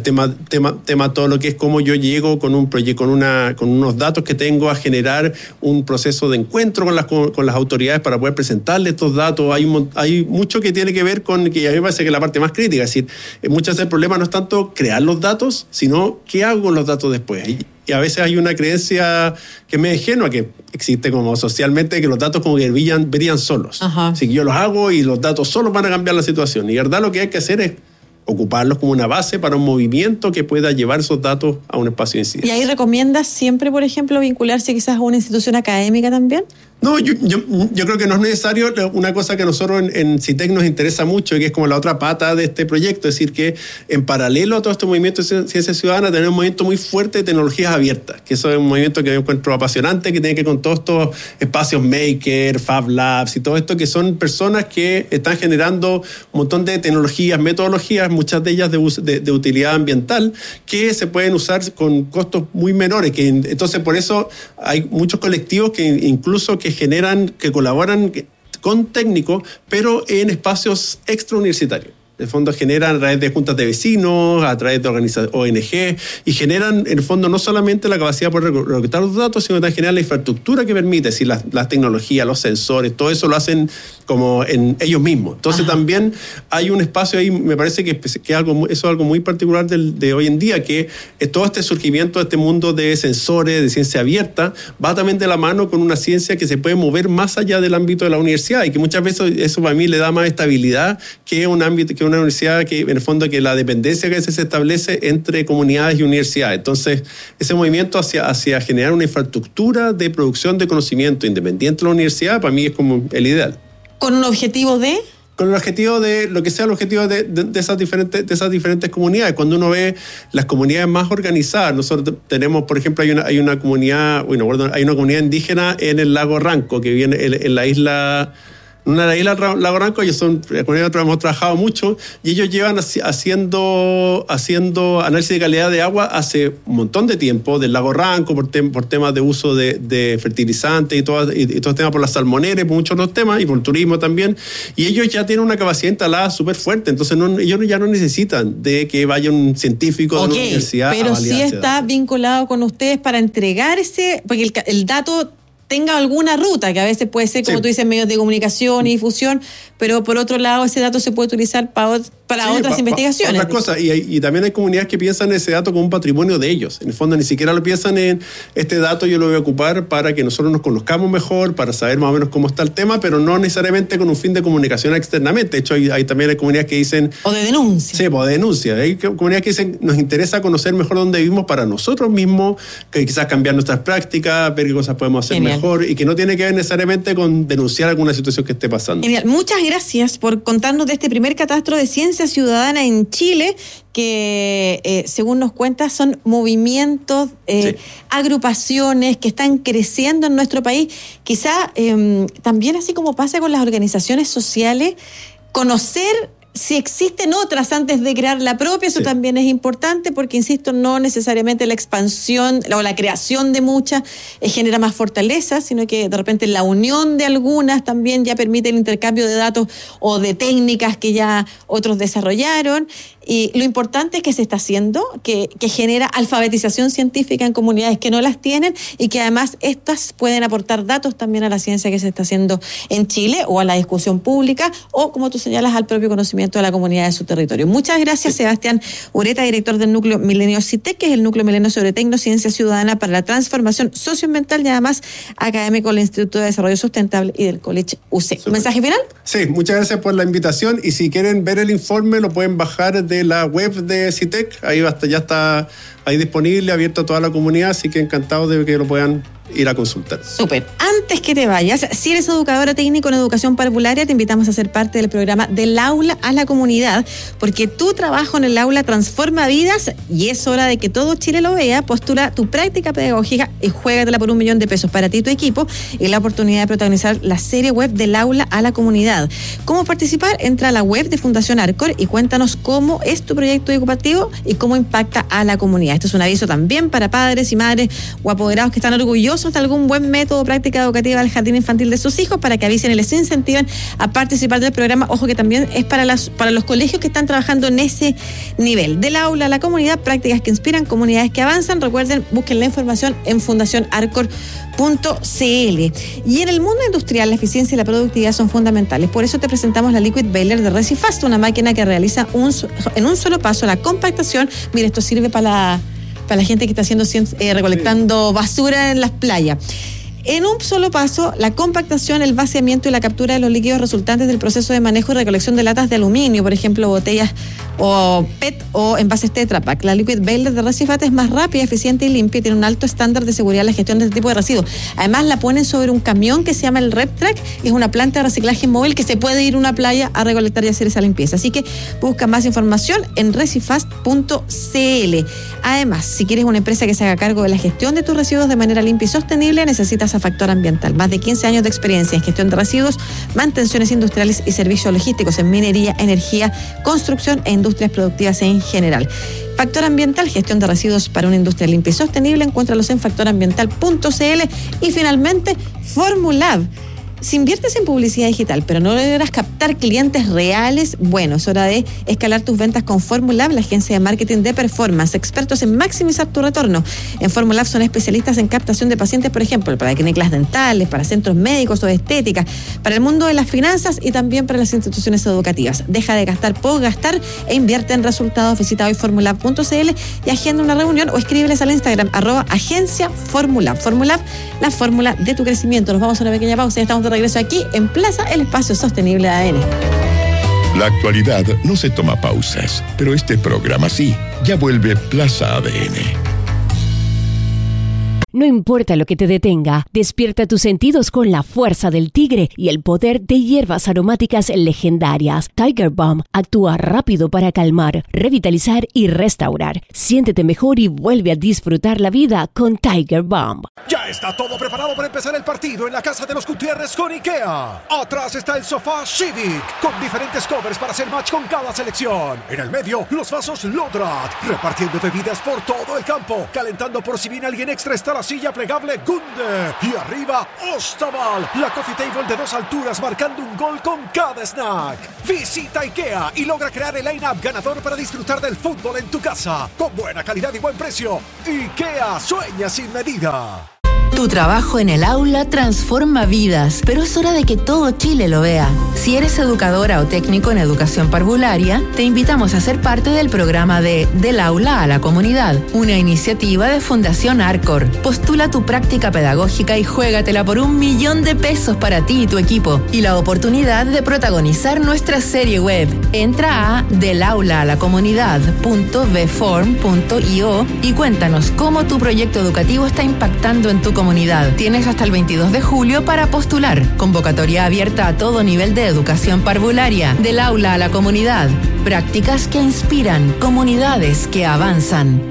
tema todo lo que es cómo yo llego con un proyecto, con unos datos que tengo a generar un proceso de encuentro con las autoridades para poder presentarles estos datos. Hay mucho que tiene que ver con, que a mí me parece que es la parte más crítica, es decir, muchas veces el problema no es tanto crear los datos, sino qué hago con los datos después. Y a veces hay una creencia que me ingenua, que existe como socialmente, que los datos como que brillan solos. Ajá. Así que yo los hago y los datos solos van a cambiar la situación. Y verdad lo que hay que hacer es ocuparlos como una base para un movimiento que pueda llevar esos datos a un espacio de incidencia. ¿Y ahí recomiendas siempre, por ejemplo, vincularse quizás a una institución académica también? No, yo creo que no es necesario. Una cosa que a nosotros en CITEC nos interesa mucho y que es como la otra pata de este proyecto, es decir, que en paralelo a todo este movimiento de ciencia ciudadana tenemos un movimiento muy fuerte de tecnologías abiertas, que eso es un movimiento que yo encuentro apasionante, que tiene que ver con todos estos espacios maker, Fab Labs y todo esto, que son personas que están generando un montón de tecnologías, metodologías, muchas de ellas de utilidad ambiental, que se pueden usar con costos muy menores. Entonces, por eso hay muchos colectivos que incluso que colaboran con técnicos, pero en espacios extrauniversitarios. En el fondo generan a través de juntas de vecinos, a través de ONG, y generan en el fondo no solamente la capacidad de poder recolectar los datos, sino también generan la infraestructura que permite, es decir, las tecnologías, los sensores, todo eso lo hacen como en ellos mismos. Entonces también hay un espacio ahí, me parece que eso es algo muy particular de hoy en día, que todo este surgimiento de este mundo de sensores, de ciencia abierta, va también de la mano con una ciencia que se puede mover más allá del ámbito de la universidad, y que muchas veces eso para mí le da más estabilidad que un ámbito, que una universidad, que en el fondo que la dependencia que a veces se establece entre comunidades y universidades. Entonces, ese movimiento hacia generar una infraestructura de producción de conocimiento independiente de la universidad, para mí es como el ideal. ¿Con un objetivo de...? Con el objetivo de lo que sea el objetivo de esas diferentes comunidades. Cuando uno ve las comunidades más organizadas, nosotros tenemos, por ejemplo, hay una comunidad indígena en el lago Ranco, que viene en la isla... Una de las islas Lago Ranco, ellos son, con ellos hemos trabajado mucho, y ellos llevan haciendo análisis de calidad de agua hace un montón de tiempo, del Lago Ranco, por temas de uso de fertilizantes y todo temas por las salmoneras, por muchos otros temas, y por el turismo también, y ellos ya tienen una capacidad instalada súper fuerte, entonces ellos ya no necesitan de que vaya un científico de una universidad a validar. Pero sí está vinculado con ustedes para entregar porque el dato tenga alguna ruta, que a veces puede ser, como tú dices, medios de comunicación y difusión, pero por otro lado ese dato se puede utilizar para otras investigaciones. Otras cosas, y también hay comunidades que piensan ese dato como un patrimonio de ellos. En el fondo ni siquiera lo piensan en este dato, yo lo voy a ocupar para que nosotros nos conozcamos mejor, para saber más o menos cómo está el tema, pero no necesariamente con un fin de comunicación externamente. De hecho, hay también comunidades que dicen... O de denuncia. Sí, o de denuncia. Hay comunidades que dicen, nos interesa conocer mejor dónde vivimos para nosotros mismos, que quizás cambiar nuestras prácticas, ver qué cosas podemos hacer mejor, y que no tiene que ver necesariamente con denunciar alguna situación que esté pasando. Genial. Muchas gracias por contarnos de este primer catastro de ciencia ciudadana en Chile, que según nos cuentas son movimientos, agrupaciones que están creciendo en nuestro país. Quizá también, así como pasa con las organizaciones sociales, conocer si existen otras antes de crear la propia, eso también es importante, porque, insisto, no necesariamente la expansión o la creación de muchas genera más fortaleza, sino que de repente la unión de algunas también ya permite el intercambio de datos o de técnicas que ya otros desarrollaron. Y lo importante es que se está haciendo, que genera alfabetización científica en comunidades que no las tienen, y que además estas pueden aportar datos también a la ciencia que se está haciendo en Chile, o a la discusión pública, o, como tú señalas, al propio conocimiento de la comunidad de su territorio. Muchas gracias, Sebastián Ureta, director del Núcleo Milenio CITEC, que es el Núcleo Milenio sobre Tecnociencia Ciudadana para la Transformación Socioambiental, y además académico del Instituto de Desarrollo Sustentable y del College UC. ¿Un mensaje final? Sí, muchas gracias por la invitación, y si quieren ver el informe lo pueden bajar de la web de CITEC, ahí ya está ahí disponible, abierto a toda la comunidad, así que encantado de que lo puedan ir a consultar. Súper. Antes que te vayas, si eres educadora técnico en educación parvularia, te invitamos a ser parte del programa Del Aula a la Comunidad, porque tu trabajo en el aula transforma vidas y es hora de que todo Chile lo vea. Postula tu práctica pedagógica y juégatela por $1.000.000 para ti y tu equipo, y la oportunidad de protagonizar la serie web Del Aula a la Comunidad. ¿Cómo participar? Entra a la web de Fundación Arcor y cuéntanos cómo es tu proyecto educativo y cómo impacta a la comunidad. Esto es un aviso también para padres y madres o apoderados que están orgullosos de algún buen método o práctica educativa del jardín infantil de sus hijos, para que avisen y les incentiven a participar del programa. Ojo que también es para los colegios que están trabajando en ese nivel. Del aula a la comunidad, prácticas que inspiran, comunidades que avanzan. Recuerden, busquen la información en fundacionarcor.cl. Y en el mundo industrial, la eficiencia y la productividad son fundamentales. Por eso te presentamos la Liquid Baler de Recifast, una máquina que realiza en un solo paso la compactación. Mira, esto sirve para la gente que está haciendo recolectando basura en las playas. En un solo paso, la compactación, el vaciamiento y la captura de los líquidos resultantes del proceso de manejo y recolección de latas de aluminio, por ejemplo, botellas o PET o envases Tetra Pak. La Liquid Baler de Recifat es más rápida, eficiente y limpia, y tiene un alto estándar de seguridad en la gestión de este tipo de residuos. Además, la ponen sobre un camión que se llama el RepTrack, y es una planta de reciclaje móvil que se puede ir a una playa a recolectar y hacer esa limpieza. Así que busca más información en recifast.cl. Además, si quieres una empresa que se haga cargo de la gestión de tus residuos de manera limpia y sostenible, necesitas a Factor Ambiental. Más de 15 años de experiencia en gestión de residuos, mantenciones industriales y servicios logísticos en minería, energía, construcción e industrias productivas en general. Factor Ambiental, gestión de residuos para una industria limpia y sostenible. Encuéntralos en factorambiental.cl. Y finalmente, Formulab. Si inviertes en publicidad digital, pero no logras captar clientes reales, bueno, es hora de escalar tus ventas con Formulab, la agencia de marketing de performance, expertos en maximizar tu retorno. En Formulab son especialistas en captación de pacientes, por ejemplo, para clínicas dentales, para centros médicos o estéticas, para el mundo de las finanzas y también para las instituciones educativas. Deja de gastar por gastar e invierte en resultados. Visita hoy formulab.cl y agenda una reunión o escríbeles al Instagram @agencia Formulab. Formulab, la fórmula de tu crecimiento. Nos vamos a una pequeña pausa y estamos de regreso aquí en Plaza, el espacio sostenible de ADN. La actualidad no se toma pausas, pero este programa sí. Ya vuelve Plaza ADN. No importa lo que te detenga, despierta tus sentidos con la fuerza del tigre y el poder de hierbas aromáticas legendarias. Tiger Balm actúa rápido para calmar, revitalizar y restaurar. Siéntete mejor y vuelve a disfrutar la vida con Tiger Balm. Ya está todo preparado para empezar el partido en la casa de los Gutiérrez con IKEA. Atrás está el sofá Civic, con diferentes covers para hacer match con cada selección. En el medio, los vasos Lodrat, repartiendo bebidas por todo el campo, calentando por si viene alguien extra está la silla plegable Gunde. Y arriba, Ostaval, la coffee table de 2 alturas marcando un gol con cada snack. Visita IKEA y logra crear el line-up ganador para disfrutar del fútbol en tu casa. Con buena calidad y buen precio. IKEA, sueña sin medida. Tu trabajo en el aula transforma vidas, pero es hora de que todo Chile lo vea. Si eres educadora o técnico en educación parvularia, te invitamos a ser parte del programa de Del Aula a la Comunidad, una iniciativa de Fundación Arcor. Postula tu práctica pedagógica y juégatela por $1.000.000 para ti y tu equipo, y la oportunidad de protagonizar nuestra serie web. Entra a delaulaalacomunidad.vform.io y cuéntanos cómo tu proyecto educativo está impactando en tu comunidad. Tienes hasta el 22 de julio para postular. Convocatoria abierta a todo nivel de educación parvularia. Del aula a la comunidad. Prácticas que inspiran, comunidades que avanzan.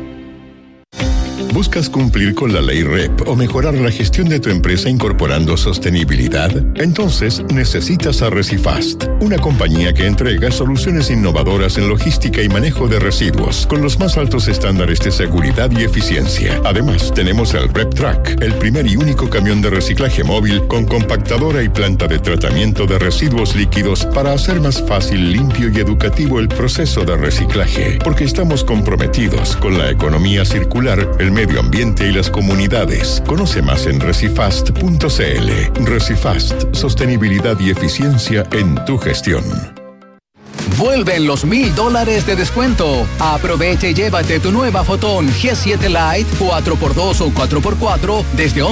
¿Buscas cumplir con la ley REP o mejorar la gestión de tu empresa incorporando sostenibilidad? Entonces necesitas a Recifast, una compañía que entrega soluciones innovadoras en logística y manejo de residuos con los más altos estándares de seguridad y eficiencia. Además, tenemos el REP Track, el primer y único camión de reciclaje móvil con compactadora y planta de tratamiento de residuos líquidos para hacer más fácil, limpio y educativo el proceso de reciclaje, porque estamos comprometidos con la economía circular, el medio ambiente y las comunidades. Conoce más en recifast.cl. Recifast, sostenibilidad y eficiencia en tu gestión. Vuelven los $1,000 de descuento. Aprovecha y llévate tu nueva Fotón G7 Lite 4x2 o 4x4 desde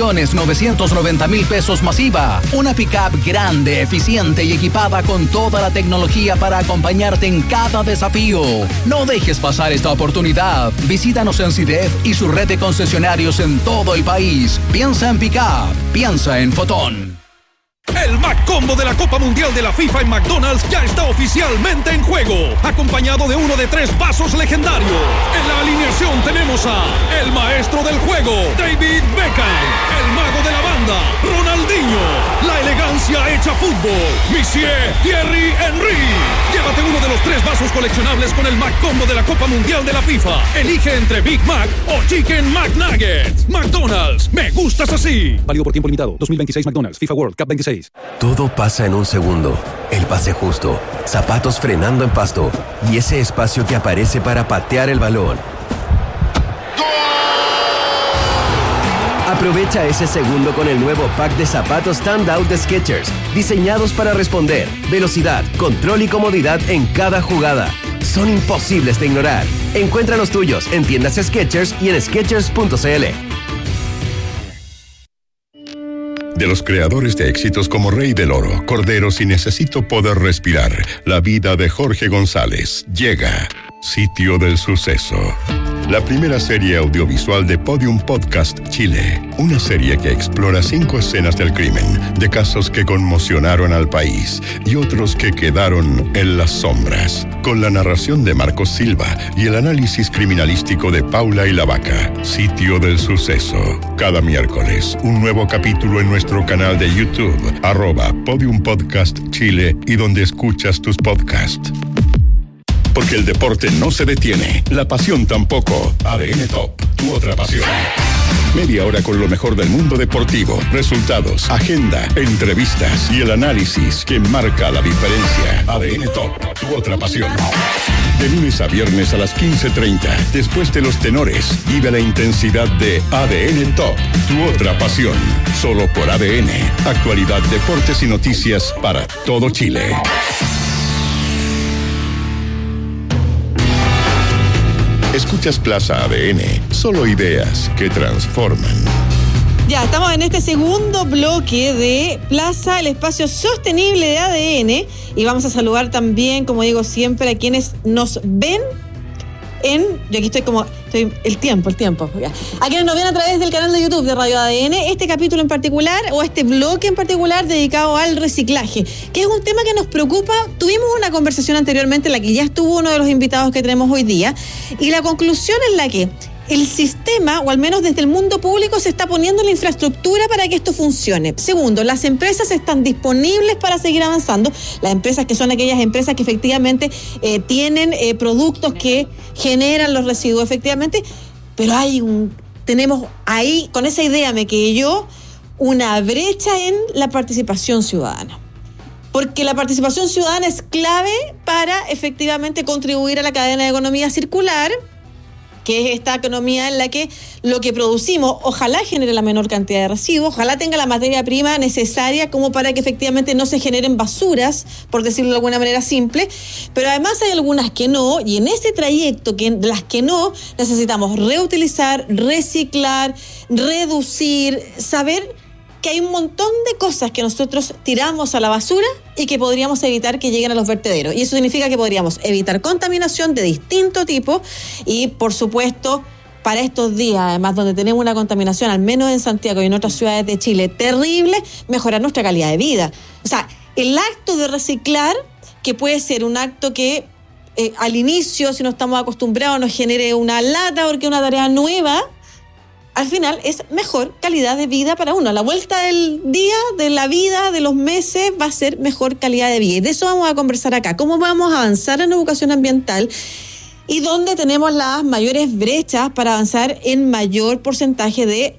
$11.990.000 masiva. Una pickup grande, eficiente y equipada con toda la tecnología para acompañarte en cada desafío. No dejes pasar esta oportunidad. Visítanos en CIDEF y su red de concesionarios en todo el país. Piensa en pickup, piensa en Fotón. El Mac Combo de la Copa Mundial de la FIFA en McDonald's ya está oficialmente en juego, acompañado de uno de 3 vasos legendarios. En la alineación tenemos a el maestro del juego, David Beckham, el mago de la banda, Ronaldinho, la elegancia hecha fútbol, Monsieur Thierry Henry. Llévate uno de los 3 vasos coleccionables con el Mac Combo de la Copa Mundial de la FIFA. Elige entre Big Mac o Chicken McNuggets. McDonald's, me gustas así. Válido por tiempo limitado. 2026 McDonald's, FIFA World Cup 26. Todo pasa en un segundo. El pase justo, zapatos frenando en pasto y ese espacio que aparece para patear el balón. Aprovecha ese segundo con el nuevo pack de zapatos Standout de Skechers, diseñados para responder, velocidad, control y comodidad en cada jugada. Son imposibles de ignorar. Encuentra los tuyos en tiendas Skechers y en Skechers.cl. De los creadores de éxitos como Rey del Oro, Corderos y Necesito Poder Respirar, la vida de Jorge González llega. Sitio del Suceso. La primera serie audiovisual de Podium Podcast Chile. Una serie que explora 5 escenas del crimen, de casos que conmocionaron al país y otros que quedaron en las sombras. Con la narración de Marcos Silva y el análisis criminalístico de Paula y la Vaca. Sitio del Suceso. Cada miércoles, un nuevo capítulo en nuestro canal de YouTube, @Podium Podcast Chile y donde escuchas tus podcasts. Porque el deporte no se detiene, la pasión tampoco. ADN Top, tu otra pasión. Media hora con lo mejor del mundo deportivo, resultados, agenda, entrevistas y el análisis que marca la diferencia. ADN Top, tu otra pasión. De lunes a viernes a las 15:30, después de los tenores, vive la intensidad de ADN Top, tu otra pasión. Solo por ADN. Actualidad, deportes y noticias para todo Chile. Escuchas Plaza ADN, solo ideas que transforman. Ya, estamos en este segundo bloque de Plaza, el espacio sostenible de ADN, y vamos a saludar también, como digo siempre, a quienes nos ven yo aquí estoy el tiempo. Ya. A quienes nos ven a través del canal de YouTube de Radio ADN, este capítulo en particular, o este bloque en particular, dedicado al reciclaje, que es un tema que nos preocupa. Tuvimos una conversación anteriormente en la que ya estuvo uno de los invitados que tenemos hoy día, y la conclusión es la que el sistema, o al menos desde el mundo público, se está poniendo la infraestructura para que esto funcione. Segundo, las empresas están disponibles para seguir avanzando. Las empresas que son aquellas empresas que efectivamente tienen productos que generan los residuos, efectivamente, pero tenemos ahí, con esa idea me quedé yo, una brecha en la participación ciudadana. Porque la participación ciudadana es clave para efectivamente contribuir a la cadena de economía circular, que es esta economía en la que lo que producimos ojalá genere la menor cantidad de residuos, ojalá tenga la materia prima necesaria como para que efectivamente no se generen basuras, por decirlo de alguna manera simple, pero además hay algunas que no, y en ese trayecto, de las que no, necesitamos reutilizar, reciclar, reducir, saber que hay un montón de cosas que nosotros tiramos a la basura y que podríamos evitar que lleguen a los vertederos. Y eso significa que podríamos evitar contaminación de distinto tipo y, por supuesto, para estos días, además, donde tenemos una contaminación, al menos en Santiago y en otras ciudades de Chile, terrible, mejorar nuestra calidad de vida. O sea, el acto de reciclar, que puede ser un acto que al inicio, si no estamos acostumbrados, nos genere una lata porque es una tarea nueva, al final es mejor calidad de vida para uno. A la vuelta del día, de la vida, de los meses, va a ser mejor calidad de vida. Y de eso vamos a conversar acá. ¿Cómo vamos a avanzar en educación ambiental? Y dónde tenemos las mayores brechas para avanzar en mayor porcentaje de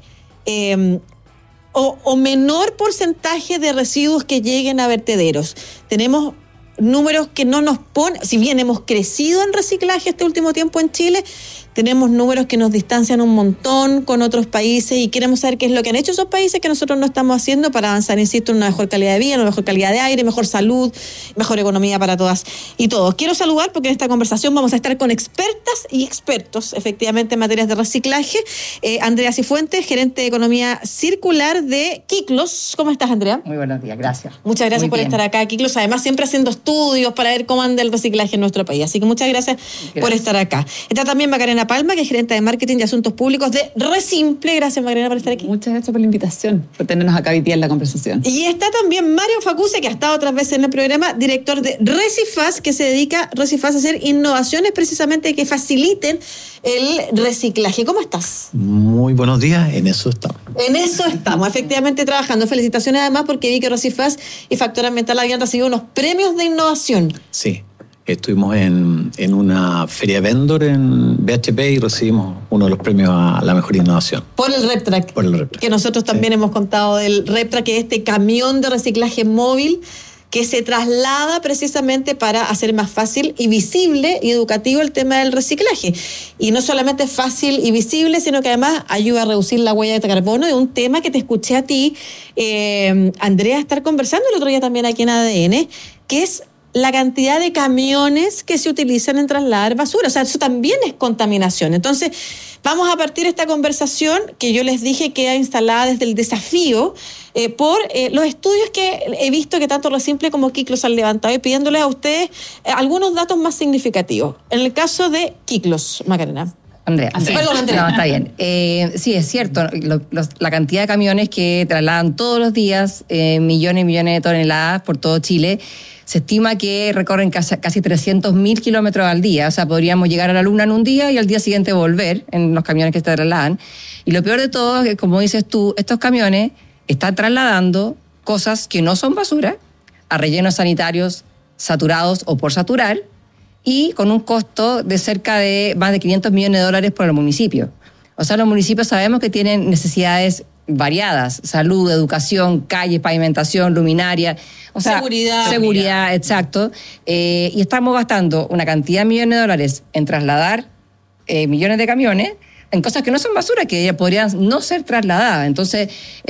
o menor porcentaje de residuos que lleguen a vertederos. Tenemos números que no nos ponen, si bien hemos crecido en reciclaje este último tiempo en Chile, tenemos números que nos distancian un montón con otros países y queremos saber qué es lo que han hecho esos países que nosotros no estamos haciendo para avanzar, insisto, en una mejor calidad de vida, una mejor calidad de aire, mejor salud, mejor economía para todas y todos. Quiero saludar porque en esta conversación vamos a estar con expertas y expertos, efectivamente, en materias de reciclaje. Andrea Cifuentes, gerente de economía circular de Kiklos. ¿Cómo estás, Andrea? Muy buenos días, gracias. Muchas gracias por estar acá, Kiklos. Además, siempre haciendo estudios para ver cómo anda el reciclaje en nuestro país. Así que muchas gracias por estar acá. Está también Macarena Palma, que es gerente de marketing y asuntos públicos de Resimple. Gracias, Macarena, por estar aquí. Muchas gracias por la invitación, por tenernos acá hoy día en la conversación. Y está también Mario Facuse, que ha estado otras veces en el programa, director de Recifaz, que se dedica Recifaz a hacer innovaciones precisamente que faciliten el reciclaje. ¿Cómo estás? Muy buenos días, en eso estamos. En eso estamos, efectivamente trabajando. Felicitaciones además porque vi que Recifaz y Factor Ambiental habían recibido unos premios de innovación. Sí. Estuvimos en una feria vendor en BHP y recibimos uno de los premios a la mejor innovación. Por el RepTrack. Por el RepTrack. Que nosotros también hemos contado del RepTrack, que es este camión de reciclaje móvil que se traslada precisamente para hacer más fácil y visible y educativo el tema del reciclaje. Y no solamente es fácil y visible, sino que además ayuda a reducir la huella de carbono, de un tema que te escuché a ti, Andrea, estar conversando el otro día también aquí en ADN, que es la cantidad de camiones que se utilizan en trasladar basura. O sea, eso también es contaminación. Entonces, vamos a partir esta conversación que yo les dije queda instalada desde el desafío por los estudios que he visto que tanto Resimple como Kiklos han levantado y pidiéndoles a ustedes algunos datos más significativos. En el caso de Kiklos, Macarena. Andrea. Perdón, Andrea. No, está bien. Sí, es cierto. La cantidad de camiones que trasladan todos los días millones y millones de toneladas por todo Chile, se estima que recorren casi 300.000 kilómetros al día. O sea, podríamos llegar a la Luna en un día y al día siguiente volver en los camiones que se trasladan. Y lo peor de todo es que, como dices tú, estos camiones están trasladando cosas que no son basura a rellenos sanitarios saturados o por saturar, y con un costo de cerca de más de $500 millones por el municipio. O sea, los municipios sabemos que tienen necesidades variadas: salud, educación, calles, pavimentación, luminaria, o sea, seguridad, exacto. Y estamos gastando una cantidad de millones de dólares en trasladar millones de camiones en cosas que no son basura, que ya podrían no ser trasladadas. Entonces,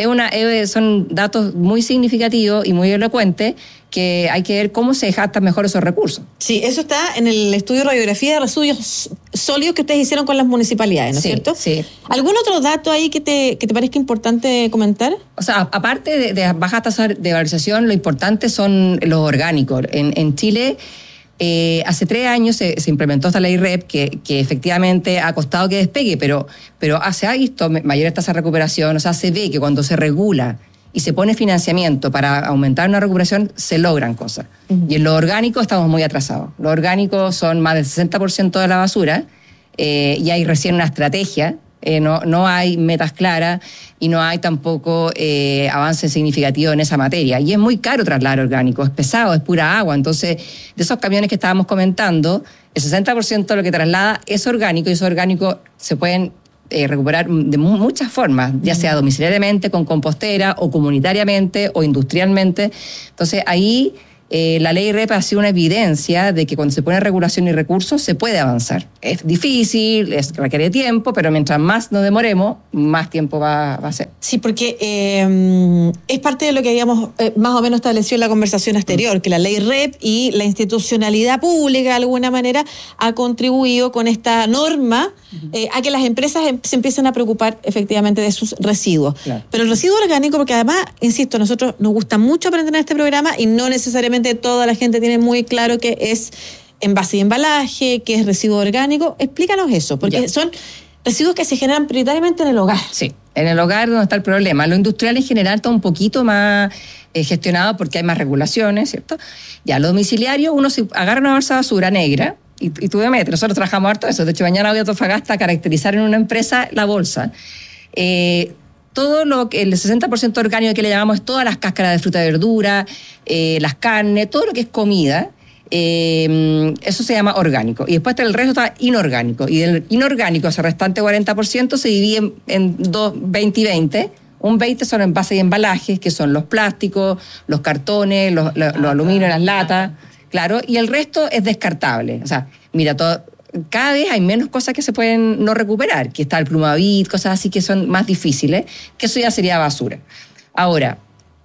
son datos muy significativos y muy elocuentes, que hay que ver cómo se gastan mejor esos recursos. Sí, eso está en el estudio de radiografía de residuos sólidos que ustedes hicieron con las municipalidades, ¿no es cierto? Sí. ¿Algún otro dato ahí que te parezca importante comentar? O sea, aparte de bajas tasas de valorización, lo importante son los orgánicos. En Chile, hace 3 años se implementó esta ley REP que efectivamente ha costado que despegue, pero se ha visto mayores tasas de recuperación. O sea, se ve que cuando se regula y se pone financiamiento para aumentar una recuperación, se logran cosas. Y en lo orgánico estamos muy atrasados. Los orgánicos son más del 60% de la basura, y hay recién una estrategia. No hay metas claras y no hay tampoco avance significativo en esa materia. Y es muy caro trasladar orgánico, es pesado, es pura agua. Entonces, de esos camiones que estábamos comentando, el 60% de lo que traslada es orgánico, y esos orgánicos se pueden recuperar de muchas formas, ya sea domiciliariamente, con compostera, o comunitariamente, o industrialmente. Entonces, ahí la ley REP ha sido una evidencia de que cuando se pone regulación y recursos se puede avanzar. Es difícil, requiere tiempo, pero mientras más nos demoremos, más tiempo va a ser. Sí, porque es parte de lo que habíamos más o menos establecido en la conversación anterior, que la ley REP y la institucionalidad pública de alguna manera ha contribuido con esta norma a que las empresas se empiecen a preocupar efectivamente de sus residuos. Claro. Pero el residuo orgánico, porque además, insisto, a nosotros nos gusta mucho aprender en este programa y no necesariamente toda la gente tiene muy claro qué es envase y embalaje, qué es residuo orgánico. Explícanos eso, porque son residuos que se generan prioritariamente en el hogar. Sí, en el hogar donde está el problema. Lo industrial en general está un poquito más gestionado porque hay más regulaciones, ¿cierto? Ya, lo domiciliario, uno se agarra una bolsa de basura negra y tú me metes. Nosotros trabajamos harto eso. De hecho, mañana voy a Antofagasta a caracterizar en una empresa la bolsa. Todo lo que el 60% orgánico que le llamamos es todas las cáscaras de fruta y verdura, las carnes, todo lo que es comida, eso se llama orgánico. Y después el resto está inorgánico. Y del inorgánico, ese restante 40%, se divide en 20 y 20. Un 20 son envases y embalajes, que son los plásticos, los cartones, los aluminios, las latas, claro, y el resto es descartable. O sea, mira, cada vez hay menos cosas que se pueden no recuperar, que está el plumavit, cosas así que son más difíciles, que eso ya sería basura. Ahora,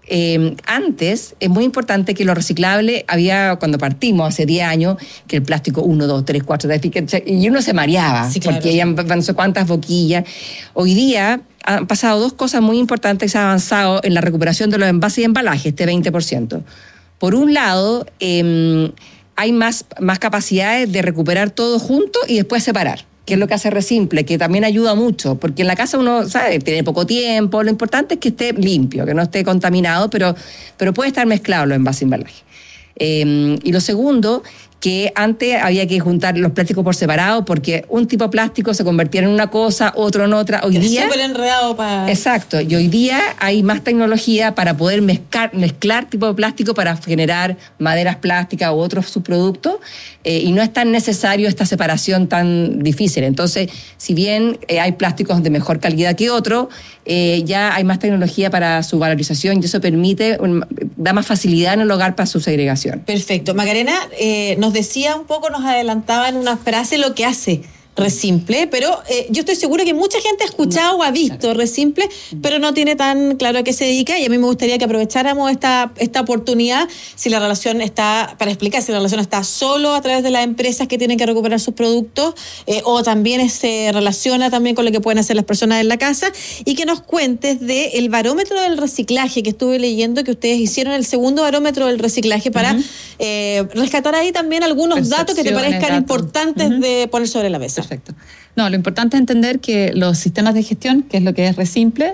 antes es muy importante que lo reciclable, cuando partimos hace 10 años, que el plástico 1, 2, 3, 4, y uno se mareaba, sí, claro, porque ya no sé cuántas boquillas. Hoy día han pasado 2 cosas muy importantes que se han avanzado en la recuperación de los envases y embalajes, este 20%. Por un lado, hay más capacidades de recuperar todo junto y después separar, que es lo que hace Resimple, que también ayuda mucho, porque en la casa uno sabe, tiene poco tiempo, lo importante es que esté limpio, que no esté contaminado, pero puede estar mezclado los envases y embalajes. Y lo segundo, que antes había que juntar los plásticos por separado, porque un tipo de plástico se convertía en una cosa, otro en otra. Hoy día, súper enredado para... Exacto, y hoy día hay más tecnología para poder mezclar tipos de plástico para generar maderas plásticas u otros subproductos, y no es tan necesario esta separación tan difícil. Entonces, si bien hay plásticos de mejor calidad que otros, ya hay más tecnología para su valorización, y eso da más facilidad en el hogar para su segregación. Perfecto. Macarena, nos decía un poco, nos adelantaba en una frase lo que hace Resimple, pero yo estoy segura que mucha gente ha escuchado o ha visto Resimple, pero no tiene tan claro a qué se dedica, y a mí me gustaría que aprovecháramos esta oportunidad, para explicar si la relación está solo a través de las empresas que tienen que recuperar sus productos, o también se relaciona también con lo que pueden hacer las personas en la casa, y que nos cuentes del barómetro del reciclaje que estuve leyendo, que ustedes hicieron el segundo barómetro del reciclaje para rescatar ahí también algunos datos que te parezcan importantes de poner sobre la mesa. Perfecto. No, lo importante es entender que los sistemas de gestión, que es lo que es Resimple,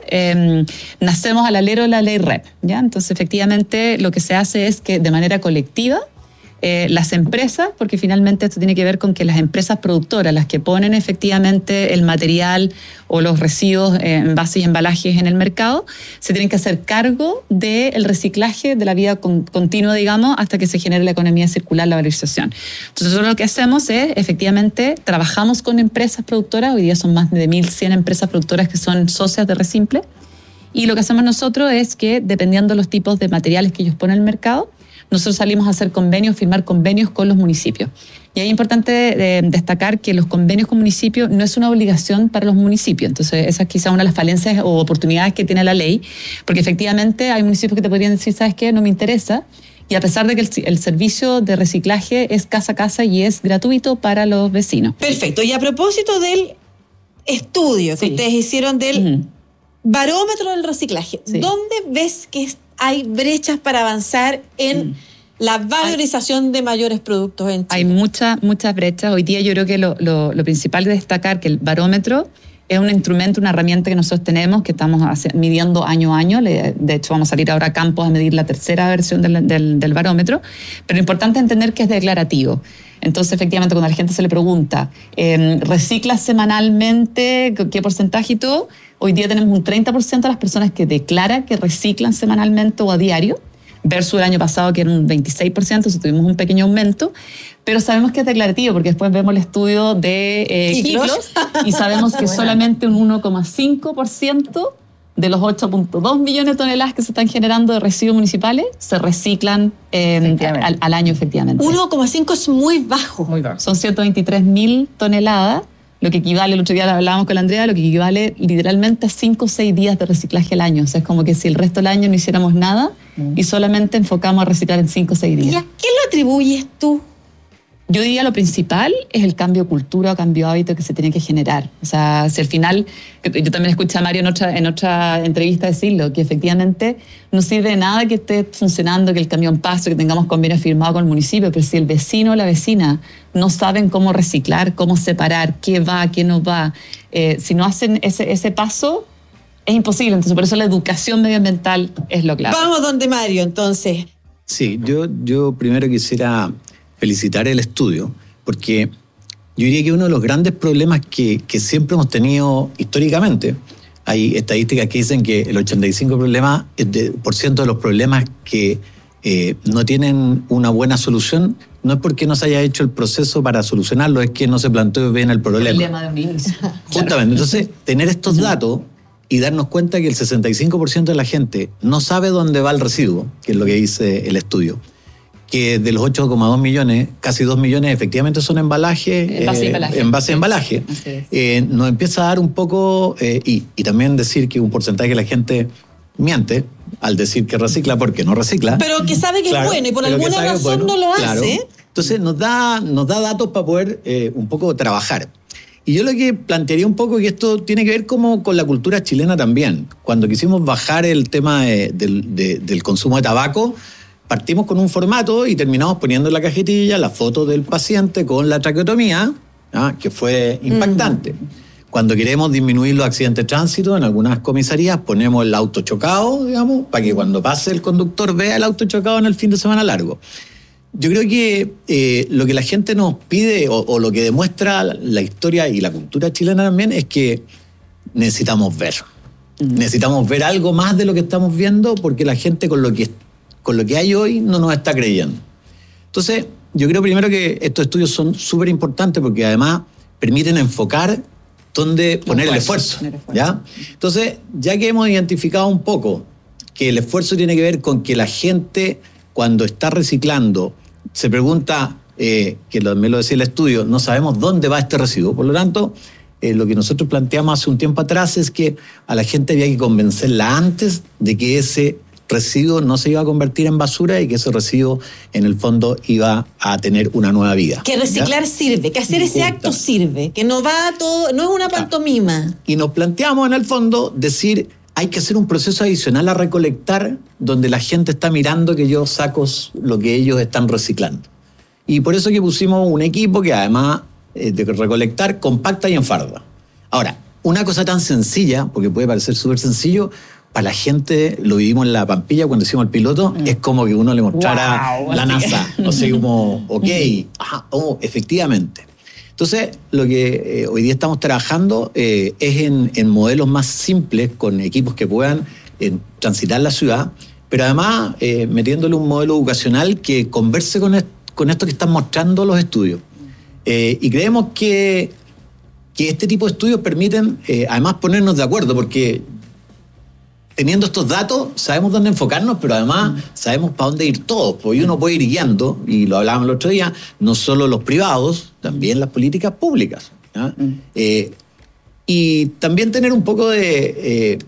nacemos al alero de la ley REP, ¿ya? Entonces, efectivamente, lo que se hace es que de manera colectiva las empresas, porque finalmente esto tiene que ver con que las empresas productoras, las que ponen efectivamente el material o los residuos, envases y embalajes en el mercado, se tienen que hacer cargo del reciclaje de la vida continua, digamos, hasta que se genere la economía circular, la valorización. Entonces nosotros lo que hacemos es, efectivamente, trabajamos con empresas productoras, hoy día son más de 1.100 empresas productoras que son socias de Resimple, y lo que hacemos nosotros es que, dependiendo de los tipos de materiales que ellos ponen en el mercado, nosotros salimos a hacer convenios, firmar convenios con los municipios. Y es importante destacar que los convenios con municipios no es una obligación para los municipios. Entonces, esa es quizá una de las falencias o oportunidades que tiene la ley, porque efectivamente hay municipios que te podrían decir, ¿sabes qué? No me interesa. Y a pesar de que el servicio de reciclaje es casa a casa y es gratuito para los vecinos. Perfecto. Y a propósito del estudio que ustedes hicieron del barómetro del reciclaje, ¿dónde ves que hay brechas para avanzar en la valorización de mayores productos en Chile? Hay muchas brechas. Hoy día yo creo que lo principal es destacar que el barómetro es un instrumento, una herramienta que nosotros tenemos, que estamos midiendo año a año. De hecho, vamos a salir ahora a Campos a medir la tercera versión del barómetro. Pero lo importante es entender que es declarativo. Entonces, efectivamente, cuando a la gente se le pregunta, ¿reciclas semanalmente? ¿Qué porcentaje y todo? Hoy día tenemos un 30% de las personas que declaran que reciclan semanalmente o a diario, versus el año pasado que era un 26%, entonces tuvimos un pequeño aumento, pero sabemos que es declarativo porque después vemos el estudio de Kiklos y sabemos que solamente un 1,5% de los 8.2 millones de toneladas que se están generando de residuos municipales se reciclan al año efectivamente. 1,5 es muy bajo. Muy bajo. Son 123.000 toneladas, lo que equivale, el otro día hablábamos con la Andrea, lo que equivale literalmente a 5 o 6 días de reciclaje al año. O sea, es como que si el resto del año no hiciéramos nada y solamente enfocamos a reciclar en 5 o 6 días. ¿Y a qué lo atribuyes tú? Yo diría lo principal es el cambio de cultura o cambio de hábito que se tiene que generar. O sea, si al final, yo también escuché a Mario en otra entrevista decirlo, que efectivamente no sirve de nada que esté funcionando, que el camión pase, que tengamos convenio firmado con el municipio, pero si el vecino o la vecina no saben cómo reciclar, cómo separar, qué va, qué no va, si no hacen ese paso, es imposible. Entonces, por eso la educación medioambiental es lo clave. Vamos donde Mario, entonces. Sí, yo primero quisiera felicitar el estudio, porque yo diría que uno de los grandes problemas que siempre hemos tenido históricamente, hay estadísticas que dicen que el 85% de los problemas que no tienen una buena solución, no es porque no se haya hecho el proceso para solucionarlo, es que no se planteó bien el problema. El problema de un inicio. Justamente, entonces, tener estos datos y darnos cuenta que el 65% de la gente no sabe dónde va el residuo, que es lo que dice el estudio, que de los 8,2 millones, casi 2 millones efectivamente son embalaje, en base a embalaje. Nos empieza a dar un poco, y también decir que un porcentaje de la gente miente al decir que recicla porque no recicla. Pero que sabe que es bueno y por alguna razón no lo hace. Entonces nos da datos para poder un poco trabajar. Y yo lo que plantearía un poco, que esto tiene que ver como con la cultura chilena también. Cuando quisimos bajar el tema del consumo de tabaco, partimos con un formato y terminamos poniendo en la cajetilla la foto del paciente con la traqueotomía, que fue impactante. Cuando queremos disminuir los accidentes de tránsito, en algunas comisarías ponemos el auto chocado, digamos, para que cuando pase el conductor vea el auto chocado en el fin de semana largo. Yo creo que lo que la gente nos pide o lo que demuestra la historia y la cultura chilena también es que necesitamos ver. Necesitamos ver algo más de lo que estamos viendo, porque la gente con lo que hay hoy no nos está creyendo. Entonces, yo creo primero que estos estudios son súper importantes porque además permiten enfocar dónde poner el esfuerzo, ¿ya? Entonces, ya que hemos identificado un poco que el esfuerzo tiene que ver con que la gente, cuando está reciclando, se pregunta, que me lo decía el estudio, no sabemos dónde va este residuo. Por lo tanto, lo que nosotros planteamos hace un tiempo atrás es que a la gente había que convencerla antes de que ese residuo no se iba a convertir en basura y que ese residuo en el fondo iba a tener una nueva vida. Que reciclar sirve, que hacer ese acto sirve, que no va todo, no es una pantomima. Y nos planteamos en el fondo decir, hay que hacer un proceso adicional a recolectar donde la gente está mirando que yo saco lo que ellos están reciclando. Y por eso que pusimos un equipo que además de recolectar, compacta y enfarda. Ahora, una cosa tan sencilla, porque puede parecer súper sencillo, para la gente, lo vivimos en La Pampilla cuando hicimos el piloto, es como que uno le mostrara la NASA. O sea, como, ok, efectivamente. Entonces, lo que hoy día estamos trabajando es en modelos más simples, con equipos que puedan transitar la ciudad, pero además metiéndole un modelo educacional que converse con esto que están mostrando los estudios. Y creemos que este tipo de estudios permiten además ponernos de acuerdo, porque teniendo estos datos sabemos dónde enfocarnos, pero además sabemos para dónde ir todos, porque uno puede ir guiando, y lo hablábamos el otro día, no solo los privados, también las políticas públicas. Y también tener un poco de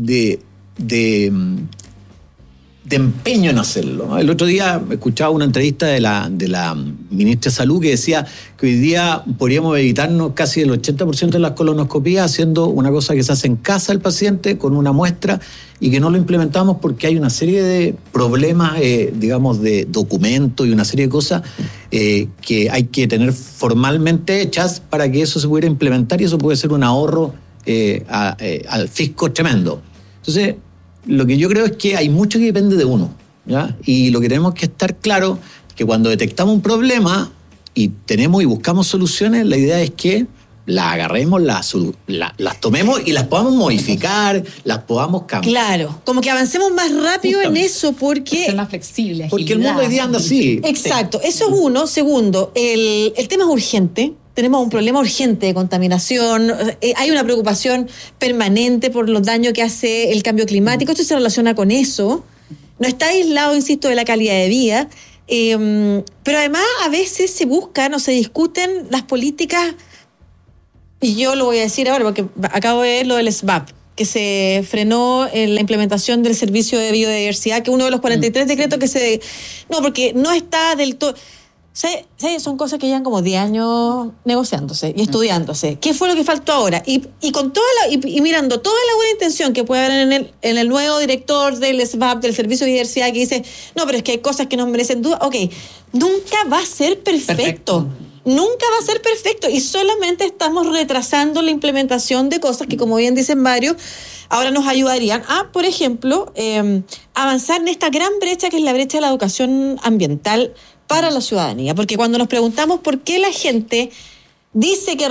empeño en hacerlo, ¿no? El otro día escuchaba una entrevista de la ministra de Salud que decía que hoy día podríamos evitarnos casi el 80% de las colonoscopías haciendo una cosa que se hace en casa del paciente con una muestra, y que no lo implementamos porque hay una serie de problemas, digamos, de documentos y una serie de cosas que hay que tener formalmente hechas para que eso se pudiera implementar, y eso puede ser un ahorro al fisco tremendo. Entonces, lo que yo creo es que hay mucho que depende de uno, ¿ya? Y lo que tenemos que estar claro que cuando detectamos un problema y tenemos y buscamos soluciones, la idea es que las agarremos, las tomemos y las podamos modificar, las podamos cambiar. Claro, como que avancemos más rápido en eso, porque ser más flexible, porque el mundo hoy día anda así. Exacto, eso es uno. Segundo, el tema es urgente. Tenemos un problema urgente de contaminación, hay una preocupación permanente por los daños que hace el cambio climático, esto se relaciona con eso, no está aislado, insisto, de la calidad de vida, pero además a veces se buscan o se discuten las políticas, y yo lo voy a decir ahora porque acabo de ver lo del SBAP, que se frenó en la implementación del servicio de biodiversidad, que uno de los 43 decretos que se... No, porque no está del todo... Sí, son cosas que llevan como 10 años negociándose y estudiándose. ¿Qué fue lo que faltó ahora? Y con toda y mirando toda la buena intención que puede haber en el nuevo director del SBAP, del Servicio de Diversidad, que dice, no, pero es que hay cosas que nos merecen duda. Ok, nunca va a ser perfecto. Nunca va a ser perfecto, y solamente estamos retrasando la implementación de cosas que, como bien dicen varios, ahora nos ayudarían a, por ejemplo, avanzar en esta gran brecha que es la brecha de la educación ambiental para la ciudadanía. Porque cuando nos preguntamos por qué la gente dice que